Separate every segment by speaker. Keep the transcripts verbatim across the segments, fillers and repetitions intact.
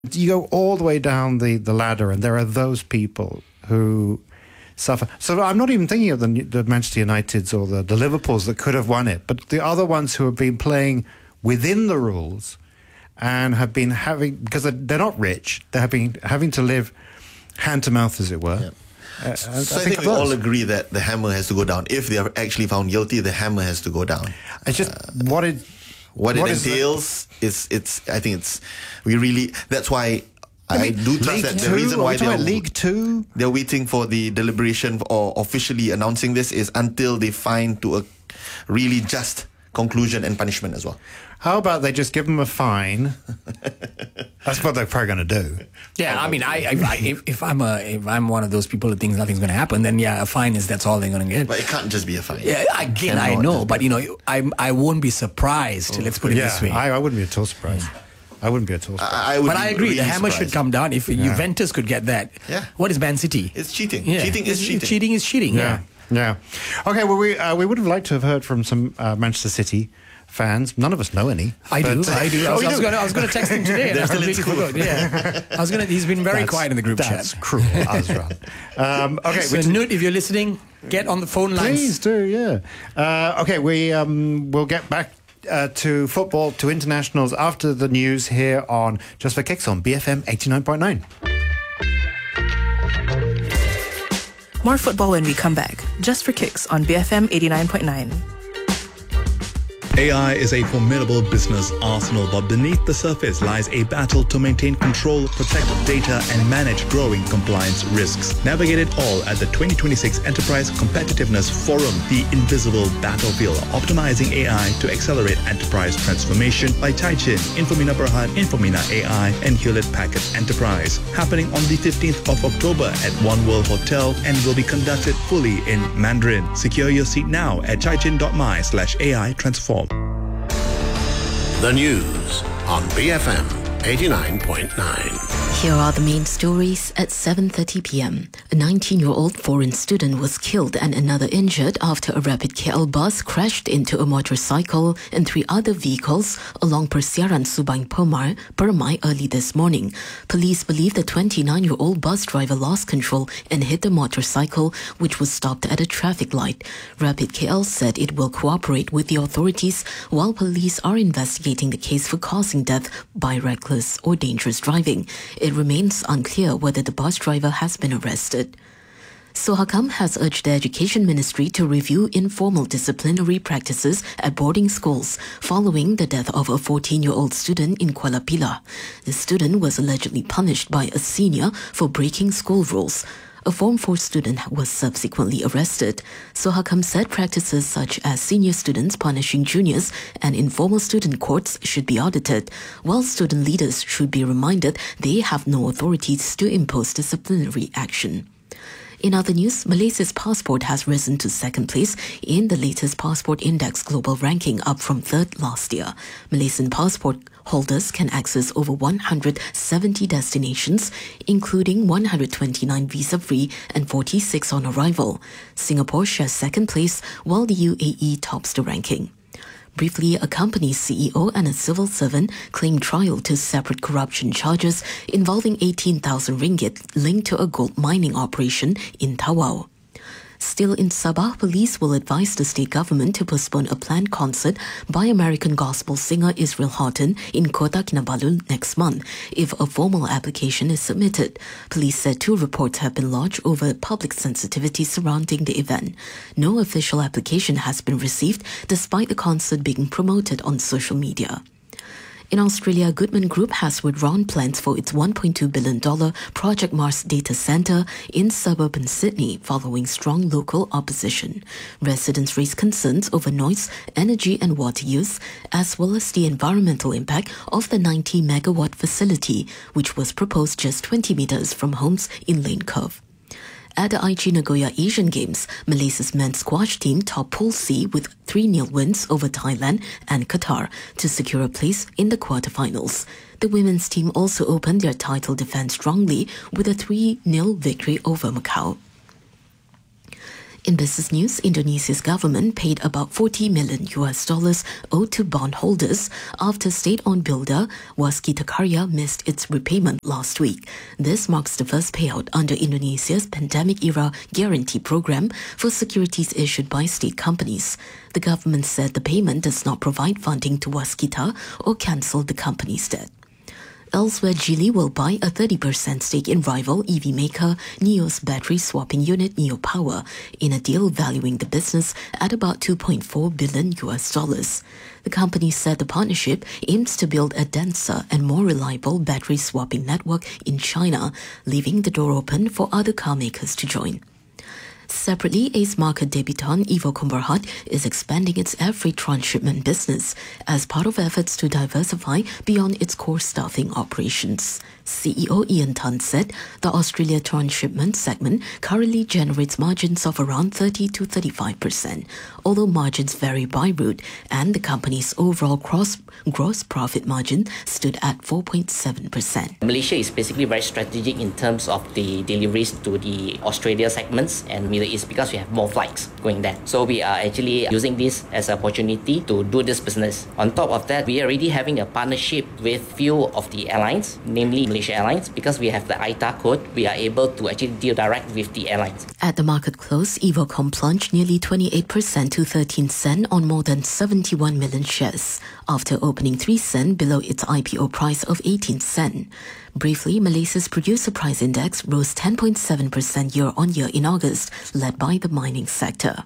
Speaker 1: You go all the way down the, the ladder, and there are those people who suffer. So I'm not even thinking of the, the Manchester Uniteds or the, the Liverpools that could have won it, but the other ones who have been playing within the rules and have been having, because they're, they're not rich, they have been having to live hand to mouth, as it were.
Speaker 2: Yeah.
Speaker 1: Uh,
Speaker 2: so
Speaker 1: I,
Speaker 2: I
Speaker 1: think,
Speaker 2: think we all agree that the hammer has to go down. If they are actually found guilty, the hammer has to go down.
Speaker 1: It's just uh, what it
Speaker 2: what, what it entails is it's. I think it's we really. That's why I, I mean, do trust League that the
Speaker 1: two,
Speaker 2: reason why they're
Speaker 1: League Two
Speaker 2: they're waiting for the deliberation or officially announcing this is until they find to a really just conclusion and punishment as well.
Speaker 1: How about they just give them a fine? That's what they're probably going to do.
Speaker 3: Yeah, I mean, I, I, I if, if I'm a if I'm one of those people who thinks nothing's going to happen, then yeah, a fine is that's all they're going to get.
Speaker 2: But it can't just be a fine.
Speaker 3: Yeah, again, I know, but you know, I I won't be surprised. Oh. Let's put it
Speaker 1: yeah,
Speaker 3: this way.
Speaker 1: I, I wouldn't be at all surprised. Yeah. I wouldn't be at all surprised.
Speaker 2: I, I would
Speaker 3: but I agree,
Speaker 2: really
Speaker 3: the hammer
Speaker 2: surprised.
Speaker 3: should come down. If yeah. Juventus could get that,
Speaker 2: yeah.
Speaker 3: What is Man City?
Speaker 2: It's cheating.
Speaker 3: Yeah.
Speaker 2: Cheating is cheating.
Speaker 3: Cheating is cheating. Yeah.
Speaker 1: Yeah. yeah. Okay. Well, we uh, we would have liked to have heard from some uh, Manchester City fans. None of us know any.
Speaker 3: I do. I do. I was,
Speaker 1: oh,
Speaker 3: I was going to. I was going to text him today. and I completely forgot. Yeah. I was going to. He's been very
Speaker 1: that's,
Speaker 3: quiet in the group
Speaker 1: that's
Speaker 3: chat.
Speaker 1: That's cruel, Azra. um, okay.
Speaker 3: So, Nut, if you're listening, get on the phone lines.
Speaker 1: Please do. Yeah. Uh, okay. We um, will get back uh, to football, to internationals after the news here on Just for Kicks on B F M eighty-nine point nine.
Speaker 4: More football when we come back. Just for Kicks on B F M eighty-nine point nine.
Speaker 5: A I is a formidable business arsenal, but beneath the surface lies a battle to maintain control, protect data, and manage growing compliance risks. Navigate it all at the twenty twenty-six Enterprise Competitiveness Forum, the invisible battlefield, optimizing A I to accelerate enterprise transformation by Taichin, Infomina Berhad, Infomina A I, and Hewlett Packard Enterprise. Happening on the fifteenth of October at One World Hotel and will be conducted fully in Mandarin. Secure your seat now at taichin.my slash AI transform.
Speaker 6: The news on B F M eighty-nine point nine.
Speaker 7: Here are the main stories at seven thirty p.m. A nineteen-year-old foreign student was killed and another injured after a rapid K L bus crashed into a motorcycle and three other vehicles along Persiaran Subang Permai, Permai early this morning. Police believe the twenty-nine-year-old bus driver lost control and hit the motorcycle, which was stopped at a traffic light. Rapid K L said it will cooperate with the authorities while police are investigating the case for causing death by reckless or dangerous driving. It remains unclear whether the bus driver has been arrested. Sohakam has urged the Education Ministry to review informal disciplinary practices at boarding schools following the death of a fourteen-year-old student in Kuala Pilah. The student was allegedly punished by a senior for breaking school rules. A Form four student was subsequently arrested. Sohakam said practices such as senior students punishing juniors and informal student courts should be audited, while student leaders should be reminded they have no authorities to impose disciplinary action. In other news, Malaysia's passport has risen to second place in the latest Passport Index global ranking, up from third last year. Malaysian passport holders can access over one hundred seventy destinations, including one hundred twenty-nine visa-free and forty-six on arrival. Singapore shares second place, while the U A E tops the ranking. Briefly, a company's C E O and a civil servant claimed trial to separate corruption charges involving eighteen thousand ringgit linked to a gold mining operation in Tawau. Still in Sabah, police will advise the state government to postpone a planned concert by American gospel singer Israel Houghton in Kota Kinabalu next month if a formal application is submitted. Police said two reports have been lodged over public sensitivity surrounding the event. No official application has been received despite the concert being promoted on social media. In Australia, Goodman Group has withdrawn plans for its one point two billion dollars Project Mars data centre in suburban Sydney following strong local opposition. Residents raised concerns over noise, energy and water use, as well as the environmental impact of the ninety megawatt facility, which was proposed just twenty metres from homes in Lane Cove. At the Aichi Nagoya Asian Games, Malaysia's men's squash team topped Pool C with three nil wins over Thailand and Qatar to secure a place in the quarterfinals. The women's team also opened their title defence strongly with a three nil victory over Macau. In business news, Indonesia's government paid about forty million U S dollars owed to bondholders after state-owned builder Waskita Karya missed its repayment last week. This marks the first payout under Indonesia's pandemic-era guarantee program for securities issued by state companies. The government said the payment does not provide funding to Waskita or cancel the company's debt. Elsewhere, Geely will buy a thirty percent stake in rival E V maker NIO's battery swapping unit NIO Power in a deal valuing the business at about two point four billion U S dollars. The company said the partnership aims to build a denser and more reliable battery swapping network in China, leaving the door open for other car makers to join. Separately, Ace market debutant Evo Kumbarhat is expanding its air freight transshipment business as part of efforts to diversify beyond its core staffing operations. C E O Ian Tan said the Australia transshipment segment currently generates margins of around thirty to thirty-five percent, although margins vary by route, and the company's overall gross, gross profit margin stood at four point seven percent.
Speaker 8: Malaysia is basically very strategic in terms of the deliveries to the Australia segments and Middle East because we have more flights going there. So we are actually using this as an opportunity to do this business. On top of that, we are already having a partnership with few of the airlines, namely Malaysia Airlines, because we have the I T A code. We are able to actually deal direct with the airlines.
Speaker 7: At the market close, Evocom plunged nearly twenty-eight percent to thirteen cents on more than seventy-one million shares, after opening three cents below its I P O price of eighteen cents. Briefly, Malaysia's producer price index rose ten point seven percent year-on-year in August, led by the mining sector.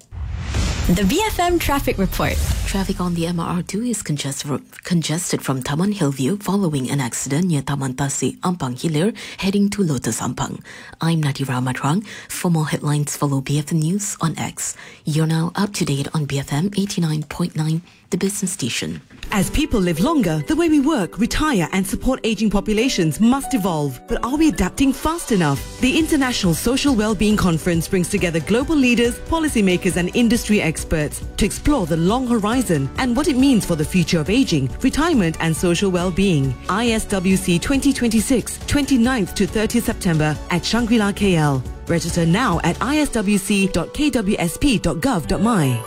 Speaker 9: The B F M Traffic Report.
Speaker 7: Traffic on the M R R two is congested, congested from Taman Hillview following an accident near Taman Tasik Ampang Hilir heading to Lotus Ampang. I'm Nadira Matrang. For more headlines, follow B F M News on X. You're now up to date on B F M eighty-nine point nine, the business station.
Speaker 10: As people live longer, the way we work, retire and support aging populations must evolve. But are we adapting fast enough? The International Social Wellbeing Conference brings together global leaders, policymakers and industry experts to explore the long horizon and what it means for the future of aging, retirement and social well-being. I S W C twenty twenty-six, twenty-ninth to thirtieth September at Shangri-La K L. Register now at i s w c dot k w s p dot gov dot m y.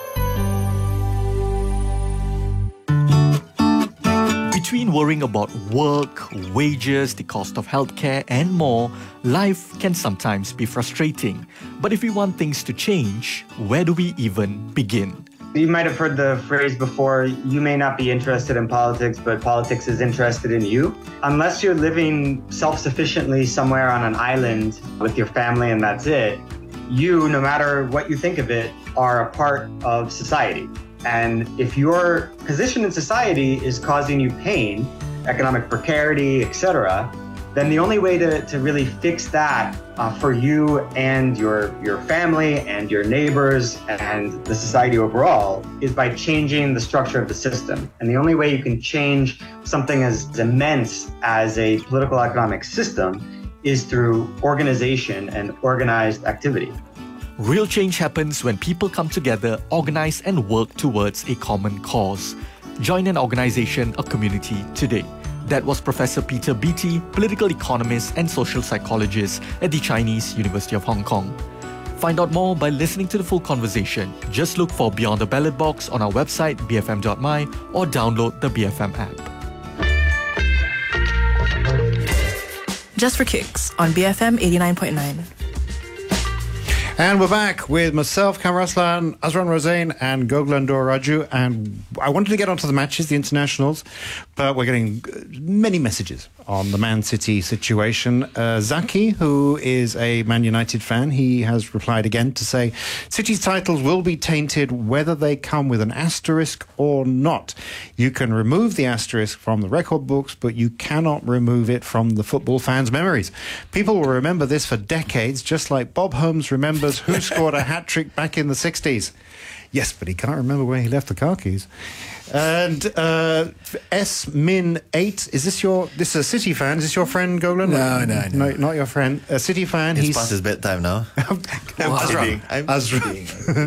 Speaker 11: Between worrying about work, wages, the cost of healthcare, and more, life can sometimes be frustrating. But if we want things to change, where do we even begin?
Speaker 12: You might have heard the phrase before, you may not be interested in politics, but politics is interested in you. Unless you're living self-sufficiently somewhere on an island with your family and that's it, you, no matter what you think of it, are a part of society. And if your position in society is causing you pain, economic precarity, et cetera, then the only way to, to really fix that uh, for you and your, your family and your neighbors and the society overall is by changing the structure of the system. And the only way you can change something as immense as a political economic system is through organization and organized activity.
Speaker 11: Real change happens when people come together, organize and work towards a common cause. Join an organization or community today. That was Professor Peter Beattie, political economist and social psychologist at the Chinese University of Hong Kong. Find out more by listening to the full conversation. Just look for Beyond the Ballot Box on our website b f m dot m y or download the B F M app.
Speaker 4: Just for Kicks on B F M eighty-nine point nine.
Speaker 1: And we're back with myself, Kamar Aslan, Azran Rozain and Goglandor Raju. And I wanted to get onto the matches, the internationals, but we're getting many messages on the Man City situation. Uh, Zaki, who is a Man United fan, he has replied again to say, City's titles will be tainted whether they come with an asterisk or not. You can remove the asterisk from the record books, but you cannot remove it from the football fans' memories. People will remember this for decades, just like Bob Holmes remembers who scored a hat-trick back in the sixties. Yes, but he can't remember where he left the car keys. And uh, S Min eight, is this your, this is a City fan, is this your friend, Golan?
Speaker 3: No, no, no.
Speaker 1: No, not your friend. A City fan.
Speaker 2: It's
Speaker 1: he's
Speaker 2: past his bedtime now.
Speaker 1: I'm
Speaker 2: kidding. I'm
Speaker 1: kidding.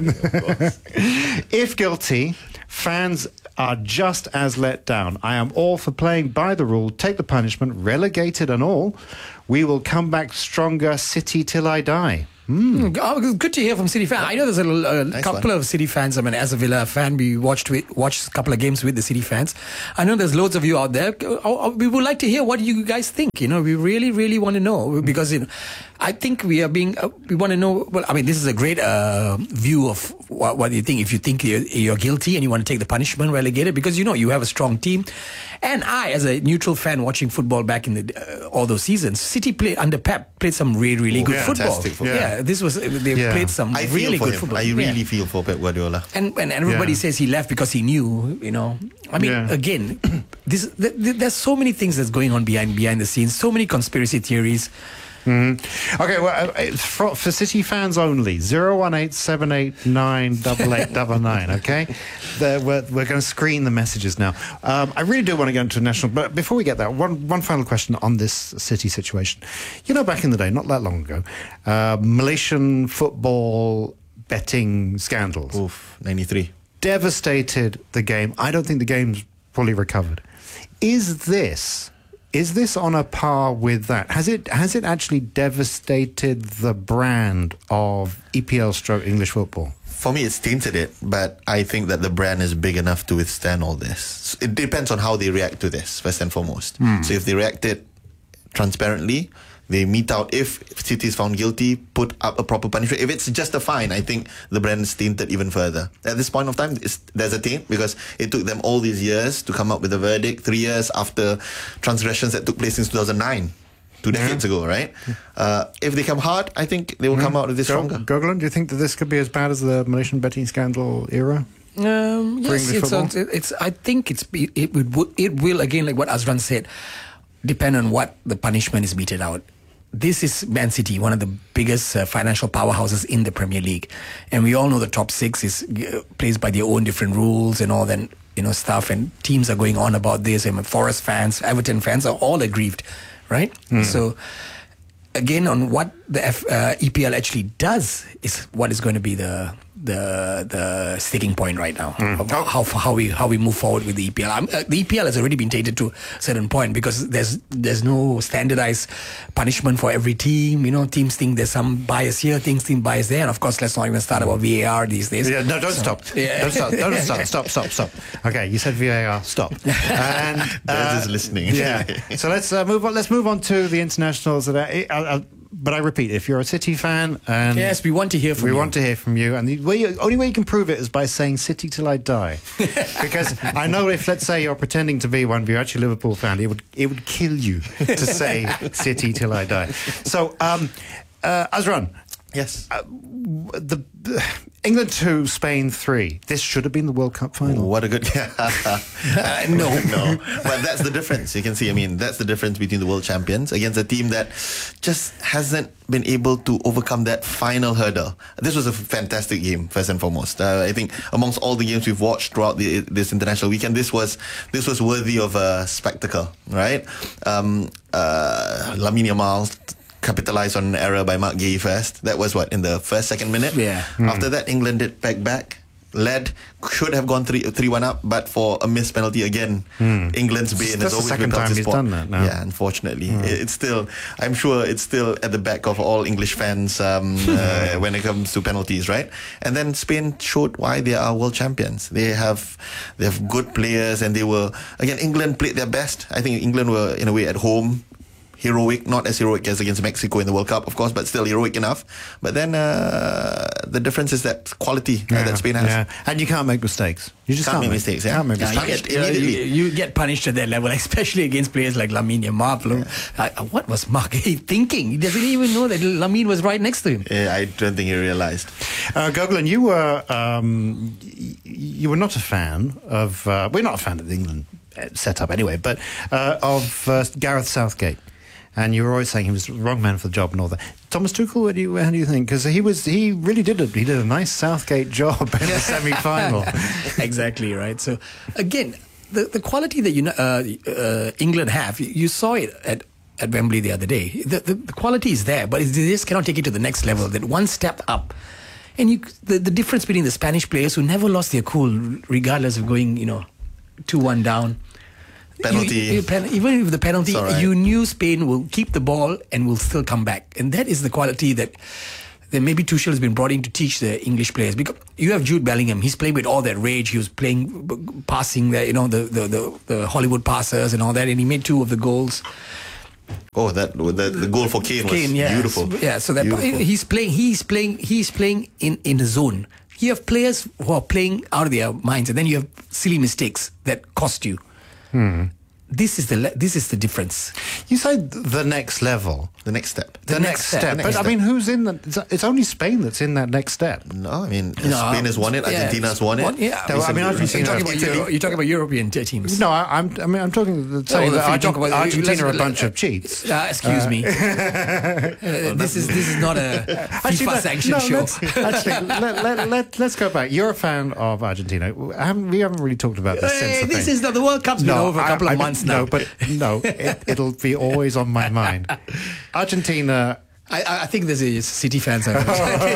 Speaker 1: If guilty, fans are just as let down. I am all for playing by the rule, take the punishment, relegated and all. We will come back stronger, City till I die. Mm.
Speaker 3: Oh, good to hear from City fans. I know there's a, a nice couple one. of City fans. I mean, as a Villa fan, we watched with, watched a couple of games with the City fans. I know there's loads of you out there. We would like to hear what you guys think. You know, we really, really want to know because you know, I think we are being. Uh, we want to know. Well, I mean, this is a great uh, view of what, what you think. If you think you're, you're guilty and you want to take the punishment, relegated, because you know you have a strong team. And I, as a neutral fan watching football back in the uh, all those seasons, City played under Pep played some really, really oh, good yeah, football. football. Yeah. yeah, this was they yeah. played some
Speaker 2: I
Speaker 3: really
Speaker 2: feel for
Speaker 3: good
Speaker 2: him.
Speaker 3: football.
Speaker 2: I really
Speaker 3: yeah.
Speaker 2: feel for Pep Guardiola.
Speaker 3: And and everybody
Speaker 1: yeah.
Speaker 3: says he left because he knew. You know, I mean,
Speaker 1: yeah.
Speaker 3: again, this th- th- there's so many things that's going on behind behind the scenes. So many conspiracy theories.
Speaker 1: Mm-hmm. Okay, well, it's for, for City fans only. Zero one eight seven eight nine double eight double nine. Okay, the, we're we're going to screen the messages now. Um, I really do want to get into national, but before we get there, one one final question on this City situation. You know, back in the day, not that long ago, uh, Malaysian football betting scandals.
Speaker 2: Oof, ninety-three
Speaker 1: devastated the game. I don't think the game's fully recovered. Is this? Is this on a par with that? Has it has it actually devastated the brand of E P L stroke English football?
Speaker 2: For me, it's tainted it, but I think that the brand is big enough to withstand all this. It depends on how they react to this, first and foremost.
Speaker 1: Mm.
Speaker 2: So if they reacted transparently, they mete out, if City is found guilty, put up a proper punishment. If it's just a fine, I think the brand is tainted even further. At this point of time, it's, there's a taint because it took them all these years to come up with a verdict, three years after transgressions that took place since two thousand nine, two yeah. decades ago, right? Uh, if they come hard, I think they will mm. come out of this stronger.
Speaker 1: Gogolin, do you think that this could be as bad as the Malaysian betting scandal era?
Speaker 3: Um, yes, it's, it's, it's. I think it's it would it will again, like what Azran said, depend on what the punishment is meted out. This is Man City, one of the biggest uh, financial powerhouses in the Premier League, and we all know the top six is uh, plays by their own different rules and all that, you know, stuff. And teams are going on about this. I mean, Forest fans, Everton fans are all aggrieved, right? Mm. So, again, on what the F, uh, E P L actually does is what is going to be the the the sticking point right now. Mm. Of how how we how we move forward with the E P L. Um, uh, the E P L has already been tainted to a certain point because there's there's no standardized punishment for every team. You know, teams think there's some bias here, things think bias there, and of course, let's not even start about V A R these days.
Speaker 1: Yeah, no, don't
Speaker 3: so,
Speaker 1: stop.
Speaker 3: Yeah.
Speaker 1: Don't stop. Don't stop. Stop. Stop. Stop. Okay, you said V A R. Stop. And
Speaker 2: uh, just listening.
Speaker 1: Yeah. So let's uh, move on. Let's move on to the internationals. That are, uh, uh, But I repeat, if you're a City fan, and
Speaker 3: yes, we want to hear from
Speaker 1: we
Speaker 3: you.
Speaker 1: We want to hear from you, and the way you, only way you can prove it is by saying "City till I die," because I know if, let's say, you're pretending to be one, but you're actually a Liverpool fan, it would it would kill you to say "City till I die." So, um, uh, Azran,
Speaker 2: yes,
Speaker 1: uh, the. Uh, England two, Spain three. This should have been the World Cup final.
Speaker 2: What a good... uh, no, no. But that's the difference. You can see, I mean, that's the difference between the world champions against a team that just hasn't been able to overcome that final hurdle. This was a fantastic game, first and foremost. Uh, I think amongst all the games we've watched throughout the, this international weekend, this was this was worthy of a spectacle, right? Um, uh, Lamine Yamal capitalized on an error by Mark Guehi first. That was what, in the first, second minute?
Speaker 3: Yeah.
Speaker 2: Mm. After that, England did back back. Led, should have gone three, three one up, but for a missed penalty again, mm. England's bane has always
Speaker 1: been
Speaker 2: repelled
Speaker 1: he's done that now.
Speaker 2: Yeah, unfortunately. Mm. It, it's still, I'm sure it's still at the back of all English fans um, uh, when it comes to penalties, right? And then Spain showed why they are world champions. They have they have good players, and they were, again, England played their best. I think England were, in a way, at home. Heroic, not as heroic as against Mexico in the World Cup, of course, but still heroic enough. But then uh, the difference is that quality yeah, uh, that Spain has.
Speaker 1: Yeah. And you can't make mistakes. You just
Speaker 2: can't,
Speaker 1: can't
Speaker 2: make mistakes. Yeah.
Speaker 1: Can't make
Speaker 3: yeah,
Speaker 1: mistakes.
Speaker 3: You, get, you, you get punished at that level, especially against players like Lamine Yamal. Yeah. Uh, what was Mark Guehi thinking? He doesn't even know that Lamine was right next to him.
Speaker 2: Yeah, I don't think he realised.
Speaker 1: Uh, Gogolin, you were um, you were not a fan of. Uh, we're not a fan of the England setup anyway, but uh, of uh, Gareth Southgate. And you were always saying he was the wrong man for the job and all that. Thomas Tuchel, what do you, how do you think? Because he was, he really did a, he did a nice Southgate job in the semi-final.
Speaker 3: Exactly right. So again, the the quality that you know, uh, uh, England have, you, you saw it at at Wembley the other day. The, the, the quality is there, but they just cannot take it to the next level. That one step up. And you, the the difference between the Spanish players who never lost their cool, regardless of going, you know, two one down.
Speaker 2: Penalty.
Speaker 3: You, you, pen, even with the penalty, right. You knew Spain will keep the ball and will still come back. And that is the quality that then maybe Tuchel has been brought in to teach the English players. Because you have Jude Bellingham, he's playing with all that rage. He was playing, passing the, you know, the, the, the, the Hollywood passers and all that, and he made two of the goals.
Speaker 2: Oh, that the, the goal for Kane was
Speaker 3: Kane, yeah.
Speaker 2: beautiful.
Speaker 3: Yeah, so that
Speaker 2: beautiful.
Speaker 3: he's playing, he's playing, he's playing in in the zone. You have players who are playing out of their minds, and then you have silly mistakes that cost you.
Speaker 1: Hmm.
Speaker 3: This is the le- this is the difference.
Speaker 1: You say the next level,
Speaker 2: the next step,
Speaker 1: the, the next, next step. step. Next but step. I mean, who's in the? It's only Spain that's in that next step.
Speaker 2: No, I mean
Speaker 3: no,
Speaker 2: Spain has won it.
Speaker 3: Yeah,
Speaker 2: Argentina has won it.
Speaker 3: One, yeah,
Speaker 1: no, I mean, Argentina.
Speaker 3: You're talking, about Euro, you're talking about European teams.
Speaker 1: No, I, I'm. I mean, I'm talking. Saying
Speaker 3: oh,
Speaker 1: that Argent-
Speaker 3: about,
Speaker 1: Argentina are a bunch of cheats.
Speaker 3: Uh, excuse
Speaker 1: uh,
Speaker 3: me. uh, this is this is not a
Speaker 1: actually,
Speaker 3: FIFA sanctioned
Speaker 1: no,
Speaker 3: show.
Speaker 1: Let's, actually, let, let, let, let's go back. You're a fan of Argentina. I haven't, we haven't really talked about this
Speaker 3: hey,
Speaker 1: since the
Speaker 3: This
Speaker 1: thing.
Speaker 3: is not the World Cup's
Speaker 1: no,
Speaker 3: been over a couple
Speaker 1: I,
Speaker 3: of
Speaker 1: I,
Speaker 3: months
Speaker 1: no,
Speaker 3: now.
Speaker 1: But no. It, it'll be always on my mind. Argentina.
Speaker 3: I, I think there's a City fans.
Speaker 1: No,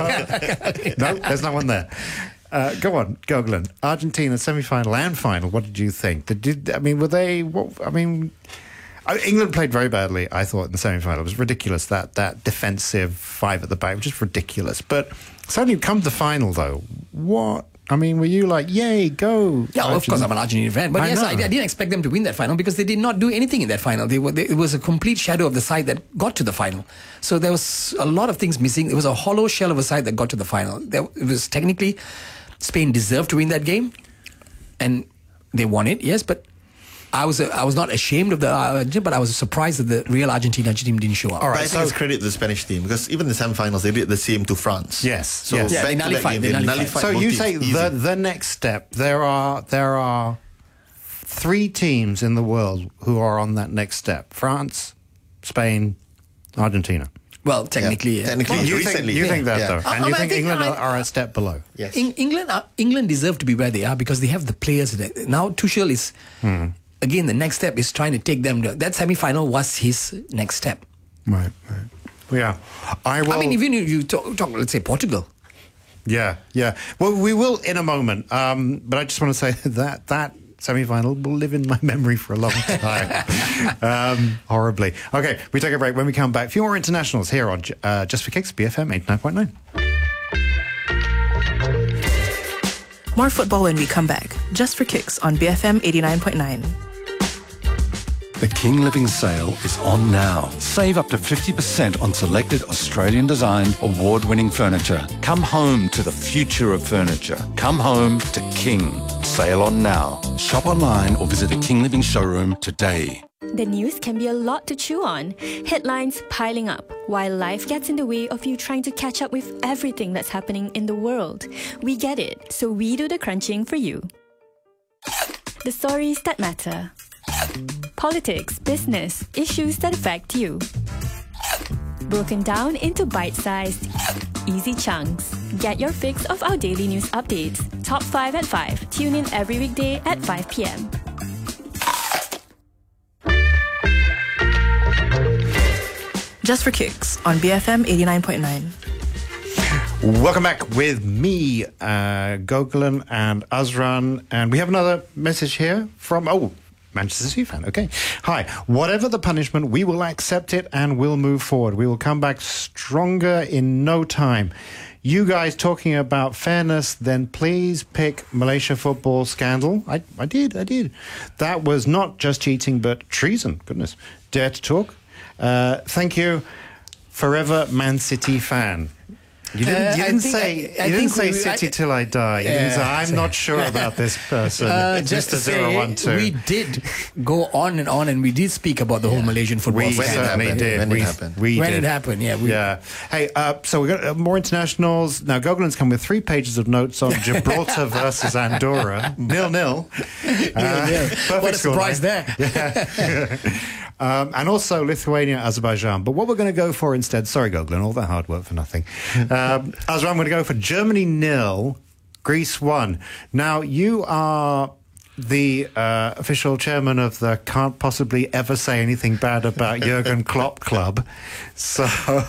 Speaker 1: there's no one there. Uh, go on, Gogolin. Argentina semi-final and final. What did you think? Did, did I mean, were they? What, I mean, England played very badly. I thought in the semi-final it was ridiculous that that defensive five at the back, which is ridiculous. But certainly, come to the final though, what? I mean, were you like, yay, go?
Speaker 3: Yeah, Argentina. Of course, I'm an Argentinian fan. But I yes, I, I didn't expect them to win that final because they did not do anything in that final. They were, they, it was a complete shadow of the side that got to the final. So there was a lot of things missing. It was a hollow shell of a side that got to the final. There, it was technically, Spain deserved to win that game. And they won it, yes, but I was uh, I was not ashamed of the Argentina, but I was surprised that the real Argentina team didn't show up.
Speaker 2: All right, but I think so, it's credit to the Spanish team because even the semi-finals they did the same to France.
Speaker 1: Yes,
Speaker 2: so
Speaker 1: yes.
Speaker 3: Yeah, they nullified, they nullified.
Speaker 1: So you say the the next step. There are there are three teams in the world who are on that next step: France, Spain, Argentina.
Speaker 3: Well, technically,
Speaker 2: yeah. technically,
Speaker 1: well, you
Speaker 2: recently,
Speaker 1: think, you
Speaker 2: yeah.
Speaker 1: think that
Speaker 2: yeah.
Speaker 1: though, and
Speaker 3: uh,
Speaker 1: you
Speaker 3: I
Speaker 1: think,
Speaker 3: think
Speaker 1: England
Speaker 3: I,
Speaker 1: are a step below.
Speaker 3: Yes, in, England, uh, England deserve to be where they are because they have the players. That, now Tuchel is. Hmm. Again, the next step is trying to take them to that semi-final was his next step.
Speaker 1: Right, right. Yeah. I will.
Speaker 3: I mean, even if you talk, talk, let's say Portugal.
Speaker 1: Yeah, yeah. Well, we will in a moment. Um, but I just want to say that that semi-final will live in my memory for a long time. um, horribly. Okay, we take a break. When we come back, a few more internationals here on uh, Just for Kicks, B F M eighty-nine point nine.
Speaker 4: More football when we come back. Just for Kicks on B F M eighty-nine point nine.
Speaker 13: The King Living sale is on now. Save up to fifty percent on selected Australian-designed, award-winning furniture. Come home to the future of furniture. Come home to King. Sale on now. Shop online or visit a King Living showroom today.
Speaker 9: The news can be a lot to chew on. Headlines piling up, while life gets in the way of you trying to catch up with everything that's happening in the world. We get it, so we do the crunching for you. The stories that matter. Politics, business, issues that affect you. Broken down into bite-sized, easy chunks. Get your fix of our daily news updates. Top five at five. Tune in every weekday at five p.m.
Speaker 4: Just for Kicks on B F M eighty-nine point nine.
Speaker 1: Welcome back with me, uh, Gogolin and Azran. And we have another message here from... Oh, Manchester City fan, okay. Hi. Whatever the punishment, we will accept it and we'll move forward. We will come back stronger in no time. You guys talking about fairness, then please pick Malaysia football scandal. I, I did, I did. That was not just cheating, but treason. Goodness. Dare to talk? Uh, thank you. Forever Man City fan. You didn't,
Speaker 3: Uh,
Speaker 1: you
Speaker 3: I
Speaker 1: didn't
Speaker 3: think-
Speaker 1: say
Speaker 3: I- I
Speaker 1: you didn't
Speaker 3: think
Speaker 1: say
Speaker 3: we-
Speaker 1: City
Speaker 3: I-
Speaker 1: till I die. You didn't say,
Speaker 3: Yeah,
Speaker 1: I'm
Speaker 3: so-
Speaker 1: not sure about this person.
Speaker 3: Uh,
Speaker 1: It's
Speaker 3: just to
Speaker 1: Mister zero one two.
Speaker 3: say, we did go on and on, and we did speak about the whole Malaysian football
Speaker 1: We
Speaker 3: scandal.
Speaker 1: certainly did.
Speaker 2: When it
Speaker 1: we,
Speaker 2: happened.
Speaker 1: we
Speaker 3: When
Speaker 1: did.
Speaker 3: it happened, yeah. We,
Speaker 1: Yeah. Hey, uh, so we got uh, more internationals. Now, Gogolin's come with three pages of notes on Gibraltar versus Andorra. Nil nil.
Speaker 3: yeah. What a surprise there.
Speaker 1: Yeah. um, and also Lithuania, Azerbaijan. But what we're going to go for instead, sorry, Gogolin, all that hard work for nothing. Um, Azra, I'm going to go for Germany nil, Greece one. Now, you are the uh, official chairman of the can't possibly ever say anything bad about Jurgen Klopp club. So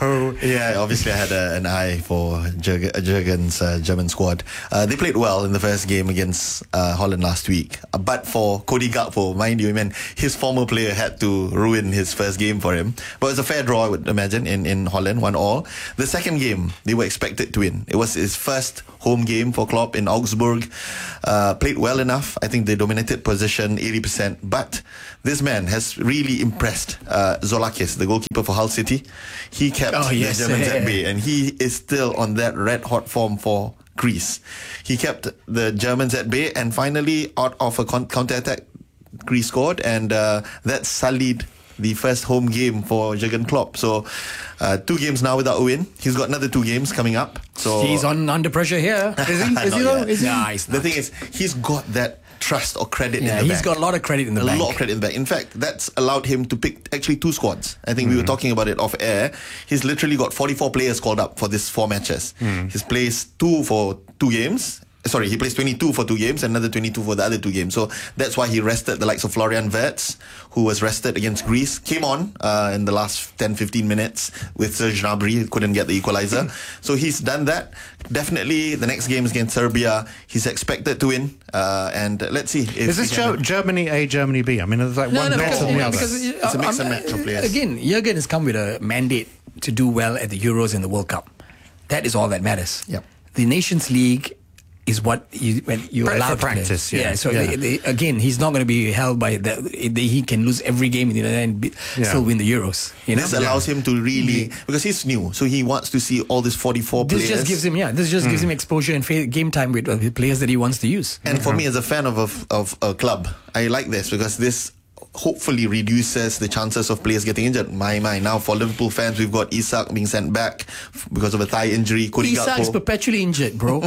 Speaker 2: yeah, obviously I had a, an eye for Jurgen, Jurgen's uh, German squad. Uh, they played well in the first game against uh, Holland last week, uh, but for Cody Gakpo, mind you, man, his former player had to ruin his first game for him. But it was a fair draw, I would imagine, in, in Holland, one all. The second game, they were expected to win. It was his first home game for Klopp in Augsburg. Uh, played well enough. I think they dominated possession eighty percent. But this man has really impressed uh, Zolakis, the goalkeeper for Hull City. He kept
Speaker 3: oh, yes.
Speaker 2: the Germans at bay, and he is still on that red-hot form for Greece. He kept the Germans at bay, and finally, out of a con- counter-attack, Greece scored, and uh, that sullied the first home game for Jurgen Klopp. So, uh, two games now without a win. He's got another two games coming up. So
Speaker 3: he's on under pressure here. Is he? Is he though? Is he?
Speaker 2: Nah, he's the thing is, he's got that trust or credit
Speaker 3: yeah,
Speaker 2: in the
Speaker 3: he's
Speaker 2: bank.
Speaker 3: got a lot of credit in the
Speaker 2: a
Speaker 3: bank.
Speaker 2: A lot of credit in the bank. In fact, that's allowed him to pick actually two squads. I think mm. we were talking about it off air. He's literally got forty-four players called up for this four matches. Mm. He's plays two for two games. Sorry, he plays twenty-two for two games and another twenty-two for the other two games. So that's why he rested the likes of Florian Wirtz, who was rested against Greece. Came on uh, in the last ten to fifteen minutes with Serge Gnabry, couldn't get the equalizer. So he's done that. Definitely the next game is against Serbia. He's expected to win. Uh, and let's see. If
Speaker 1: is this Ger- Germany A, Germany B? I mean, it's like
Speaker 3: no,
Speaker 1: one
Speaker 3: no,
Speaker 1: better
Speaker 3: because,
Speaker 1: than the other.
Speaker 3: Because, uh,
Speaker 2: it's a mix
Speaker 3: um,
Speaker 2: and match of players.
Speaker 3: Again, Jurgen has come with a mandate to do well at the Euros and the World Cup. That is all that matters.
Speaker 2: Yep.
Speaker 3: The Nations League is what you when you
Speaker 1: Pra-
Speaker 3: allow
Speaker 1: for practice.
Speaker 3: Yeah.
Speaker 1: yeah.
Speaker 3: So
Speaker 1: yeah.
Speaker 3: They, they, again, he's not going to be held by that. He can lose every game and be, yeah. still win the Euros. You know?
Speaker 2: This allows yeah. him to really, because he's new, so he wants to see all these forty-four
Speaker 3: this
Speaker 2: players.
Speaker 3: This just gives him, yeah. This just mm. gives him exposure and game time with uh, players that he wants to use.
Speaker 2: And mm-hmm. for me, as a fan of a, of a club, I like this because this hopefully reduces the chances of players getting injured. My, my. Now for Liverpool fans, we've got Isak being sent back because of a thigh injury. Cody
Speaker 3: Isak's
Speaker 2: Gakpo.
Speaker 3: perpetually injured, bro.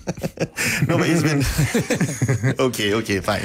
Speaker 2: No, but he's been... okay, okay, fine.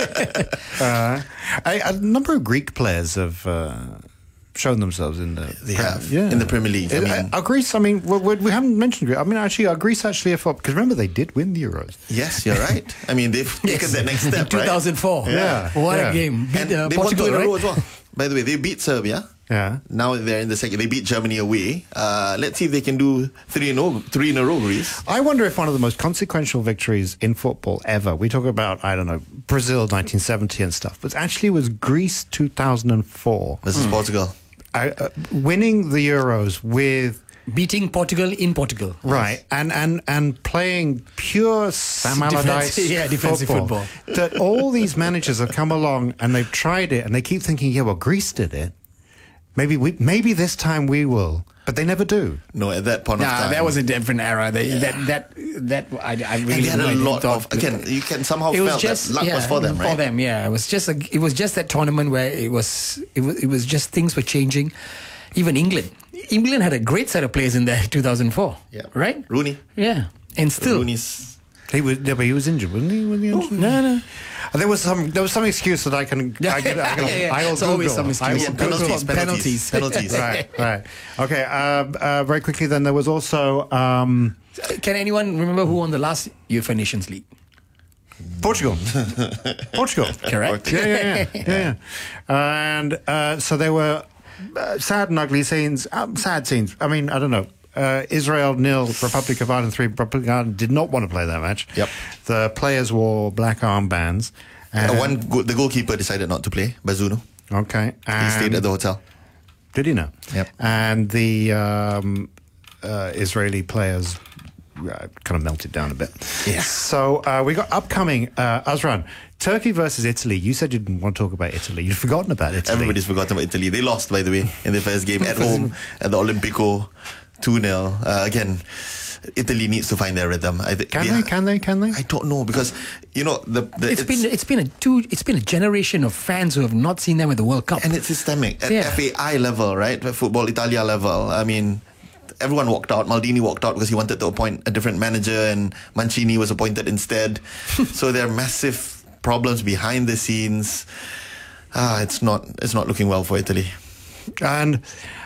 Speaker 1: uh, a, a number of Greek players have... Uh, shown themselves in the
Speaker 2: they have yeah. in the Premier League. I
Speaker 1: it,
Speaker 2: mean,
Speaker 1: are Greece? I mean, we, we haven't mentioned Greece. I mean, actually, are Greece actually a flop? Because remember, they did win the Euros.
Speaker 2: Yes, you're right. I mean, they've taken
Speaker 3: yes.
Speaker 2: that next step.
Speaker 3: In two thousand four.
Speaker 2: Right?
Speaker 1: Yeah,
Speaker 3: what
Speaker 1: yeah.
Speaker 3: a game! Beat,
Speaker 2: and
Speaker 3: uh,
Speaker 2: they
Speaker 3: Portugal,
Speaker 2: won two in a row
Speaker 3: right?
Speaker 2: as well. By the way, they beat Serbia.
Speaker 1: Yeah.
Speaker 2: Now they're in the second. They beat Germany away. Uh, let's see if they can do three in a row. Three in a row, Greece.
Speaker 1: I wonder if one of the most consequential victories in football ever. We talk about I don't know Brazil nineteen seventy and stuff, but actually it was Greece two thousand four
Speaker 2: versus mm. Portugal.
Speaker 1: Uh, uh, winning the Euros with
Speaker 3: beating Portugal in Portugal,
Speaker 1: right? And and and playing pure Sam Allardyce
Speaker 3: defensive, yeah, defensive football.
Speaker 1: football. That all these managers have come along and they've tried it and they keep thinking, yeah, well, Greece did it. Maybe we, maybe this time we will, but they never do.
Speaker 2: No, at that point
Speaker 3: nah,
Speaker 2: of time,
Speaker 3: that was a different era. They, yeah. That that that I, I really
Speaker 2: and they had a lot
Speaker 3: thought,
Speaker 2: of again. You can somehow
Speaker 3: it was
Speaker 2: felt
Speaker 3: just,
Speaker 2: that luck
Speaker 3: yeah,
Speaker 2: was for them, right?
Speaker 3: For them, yeah. It was just a, it was just that tournament where it was it was it was just things were changing. Even England, England had a great set of players in there two thousand four.
Speaker 2: Yeah,
Speaker 3: right.
Speaker 2: Rooney.
Speaker 3: Yeah, and still
Speaker 2: Rooney's.
Speaker 1: He was, yeah, but he was injured, wasn't he? Was he injured?
Speaker 3: No, no.
Speaker 1: There was some. There was some excuse that I can. I can. I can
Speaker 3: yeah, yeah.
Speaker 1: I'll
Speaker 3: It's always some
Speaker 1: Google.
Speaker 3: excuse.
Speaker 1: I will
Speaker 2: penalties,
Speaker 1: Google.
Speaker 2: penalties, penalties, penalties.
Speaker 1: Right, right. Okay. Uh, uh, very quickly, then there was also. Um,
Speaker 3: Can anyone remember who won the last UEFA Nations League?
Speaker 1: Portugal. Portugal.
Speaker 3: Correct.
Speaker 1: Yeah, yeah, yeah. yeah, yeah. And uh, so there were uh, sad and ugly scenes. Um, sad scenes. I mean, I don't know. Uh, Israel nil, Republic of Ireland three. Republic of Ireland did not want to play that match.
Speaker 2: Yep.
Speaker 1: The players wore black armbands.
Speaker 2: Uh, one, go- the goalkeeper decided not to play. Bazuno.
Speaker 1: Okay.
Speaker 2: He stayed at the hotel.
Speaker 1: Did he know?
Speaker 2: Yep.
Speaker 1: And the um, uh, Israeli players uh, kind of melted down a bit.
Speaker 2: Yeah.
Speaker 1: So uh, we got upcoming uh, Azran. Turkey versus Italy. You said you didn't want to talk about Italy. You'd forgotten about Italy.
Speaker 2: Everybody's forgotten about Italy. They lost, by the way, in the first game at home at the Olimpico. two nil. Uh, again, Italy needs to find their rhythm. I th-
Speaker 1: can
Speaker 2: they,
Speaker 1: they? Can they? Can they?
Speaker 2: I don't know because you know the, the
Speaker 3: it's,
Speaker 2: it's
Speaker 3: been it's been a two it's been a generation of fans who have not seen them at the World Cup,
Speaker 2: and it's systemic at
Speaker 3: yeah.
Speaker 2: F A I level, right? Football Italia level. I mean, everyone walked out. Maldini walked out because he wanted to appoint a different manager, and Mancini was appointed instead. So there are massive problems behind the scenes. Ah, it's not it's not looking well for Italy.
Speaker 1: And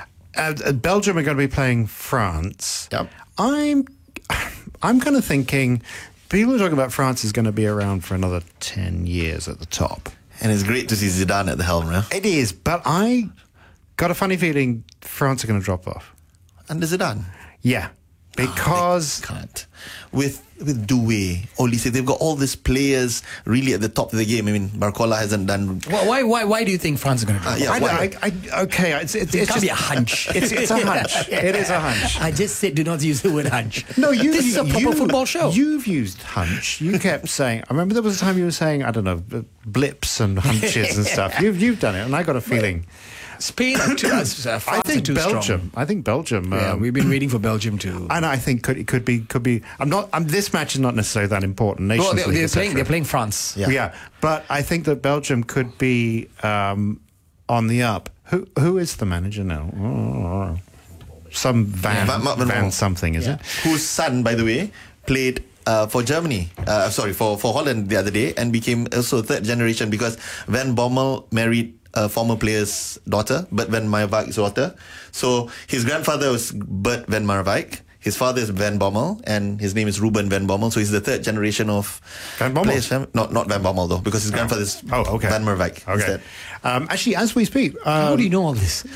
Speaker 1: uh, Belgium are going to be playing France.
Speaker 2: Yep.
Speaker 1: I'm I'm kind of thinking people are talking about France is going to be around for another ten years at the top.
Speaker 2: And it's great to see Zidane at the helm, right?
Speaker 1: It is, but I got a funny feeling France are going to drop off.
Speaker 2: Under Zidane?
Speaker 1: Yeah. Because...
Speaker 2: Oh, can't. With with Doué, Olise, they've got all these players really at the top of the game. I mean, Barcola hasn't done...
Speaker 3: Well, why why why do you think France are going to drop
Speaker 2: uh, yeah,
Speaker 3: off?
Speaker 2: I,
Speaker 1: I, I, okay, it's, it's,
Speaker 3: it
Speaker 1: it's
Speaker 3: can't
Speaker 1: just
Speaker 3: be a hunch.
Speaker 1: It's, it's a hunch. It is a hunch.
Speaker 3: I just said do not use the word hunch.
Speaker 1: No, you,
Speaker 3: this is a proper
Speaker 1: you,
Speaker 3: football show.
Speaker 1: You've used hunch. You kept saying... I remember there was a time you were saying, I don't know, blips and hunches and stuff. You've, you've done it, and I got a feeling...
Speaker 3: Spain are too, uh, France
Speaker 1: I think
Speaker 3: are too
Speaker 1: Belgium.
Speaker 3: strong.
Speaker 1: I think Belgium.
Speaker 3: Yeah,
Speaker 1: um,
Speaker 3: we've been waiting for Belgium to.
Speaker 1: And I think could it could be could be. I'm not. I'm, this match is not necessarily that important. Nations
Speaker 3: well, they're,
Speaker 1: League,
Speaker 3: they're
Speaker 1: et cetera.
Speaker 3: playing. They're playing France.
Speaker 1: Yeah. yeah, but I think that Belgium could be um, on the up. Who who is the manager now? Oh, some Van
Speaker 2: Van, Van,
Speaker 1: Van,
Speaker 2: Van
Speaker 1: something is
Speaker 3: yeah.
Speaker 1: it?
Speaker 2: Whose son, by the way, played uh, for Germany. Uh, sorry, for for Holland the other day, and became also third generation because Van Bommel married a former player's daughter, Bert van Marwijk's daughter. So his grandfather was Bert van Marwijk. His father is Van Bommel, and his name is Ruben Van Bommel. So he's the third generation of
Speaker 1: Van Bommel.
Speaker 2: players. Not not Van Bommel though, because his grandfather is
Speaker 1: oh, okay.
Speaker 2: Van Marwijk.
Speaker 1: Okay. Um, actually, as we speak, um,
Speaker 3: how do you know all this?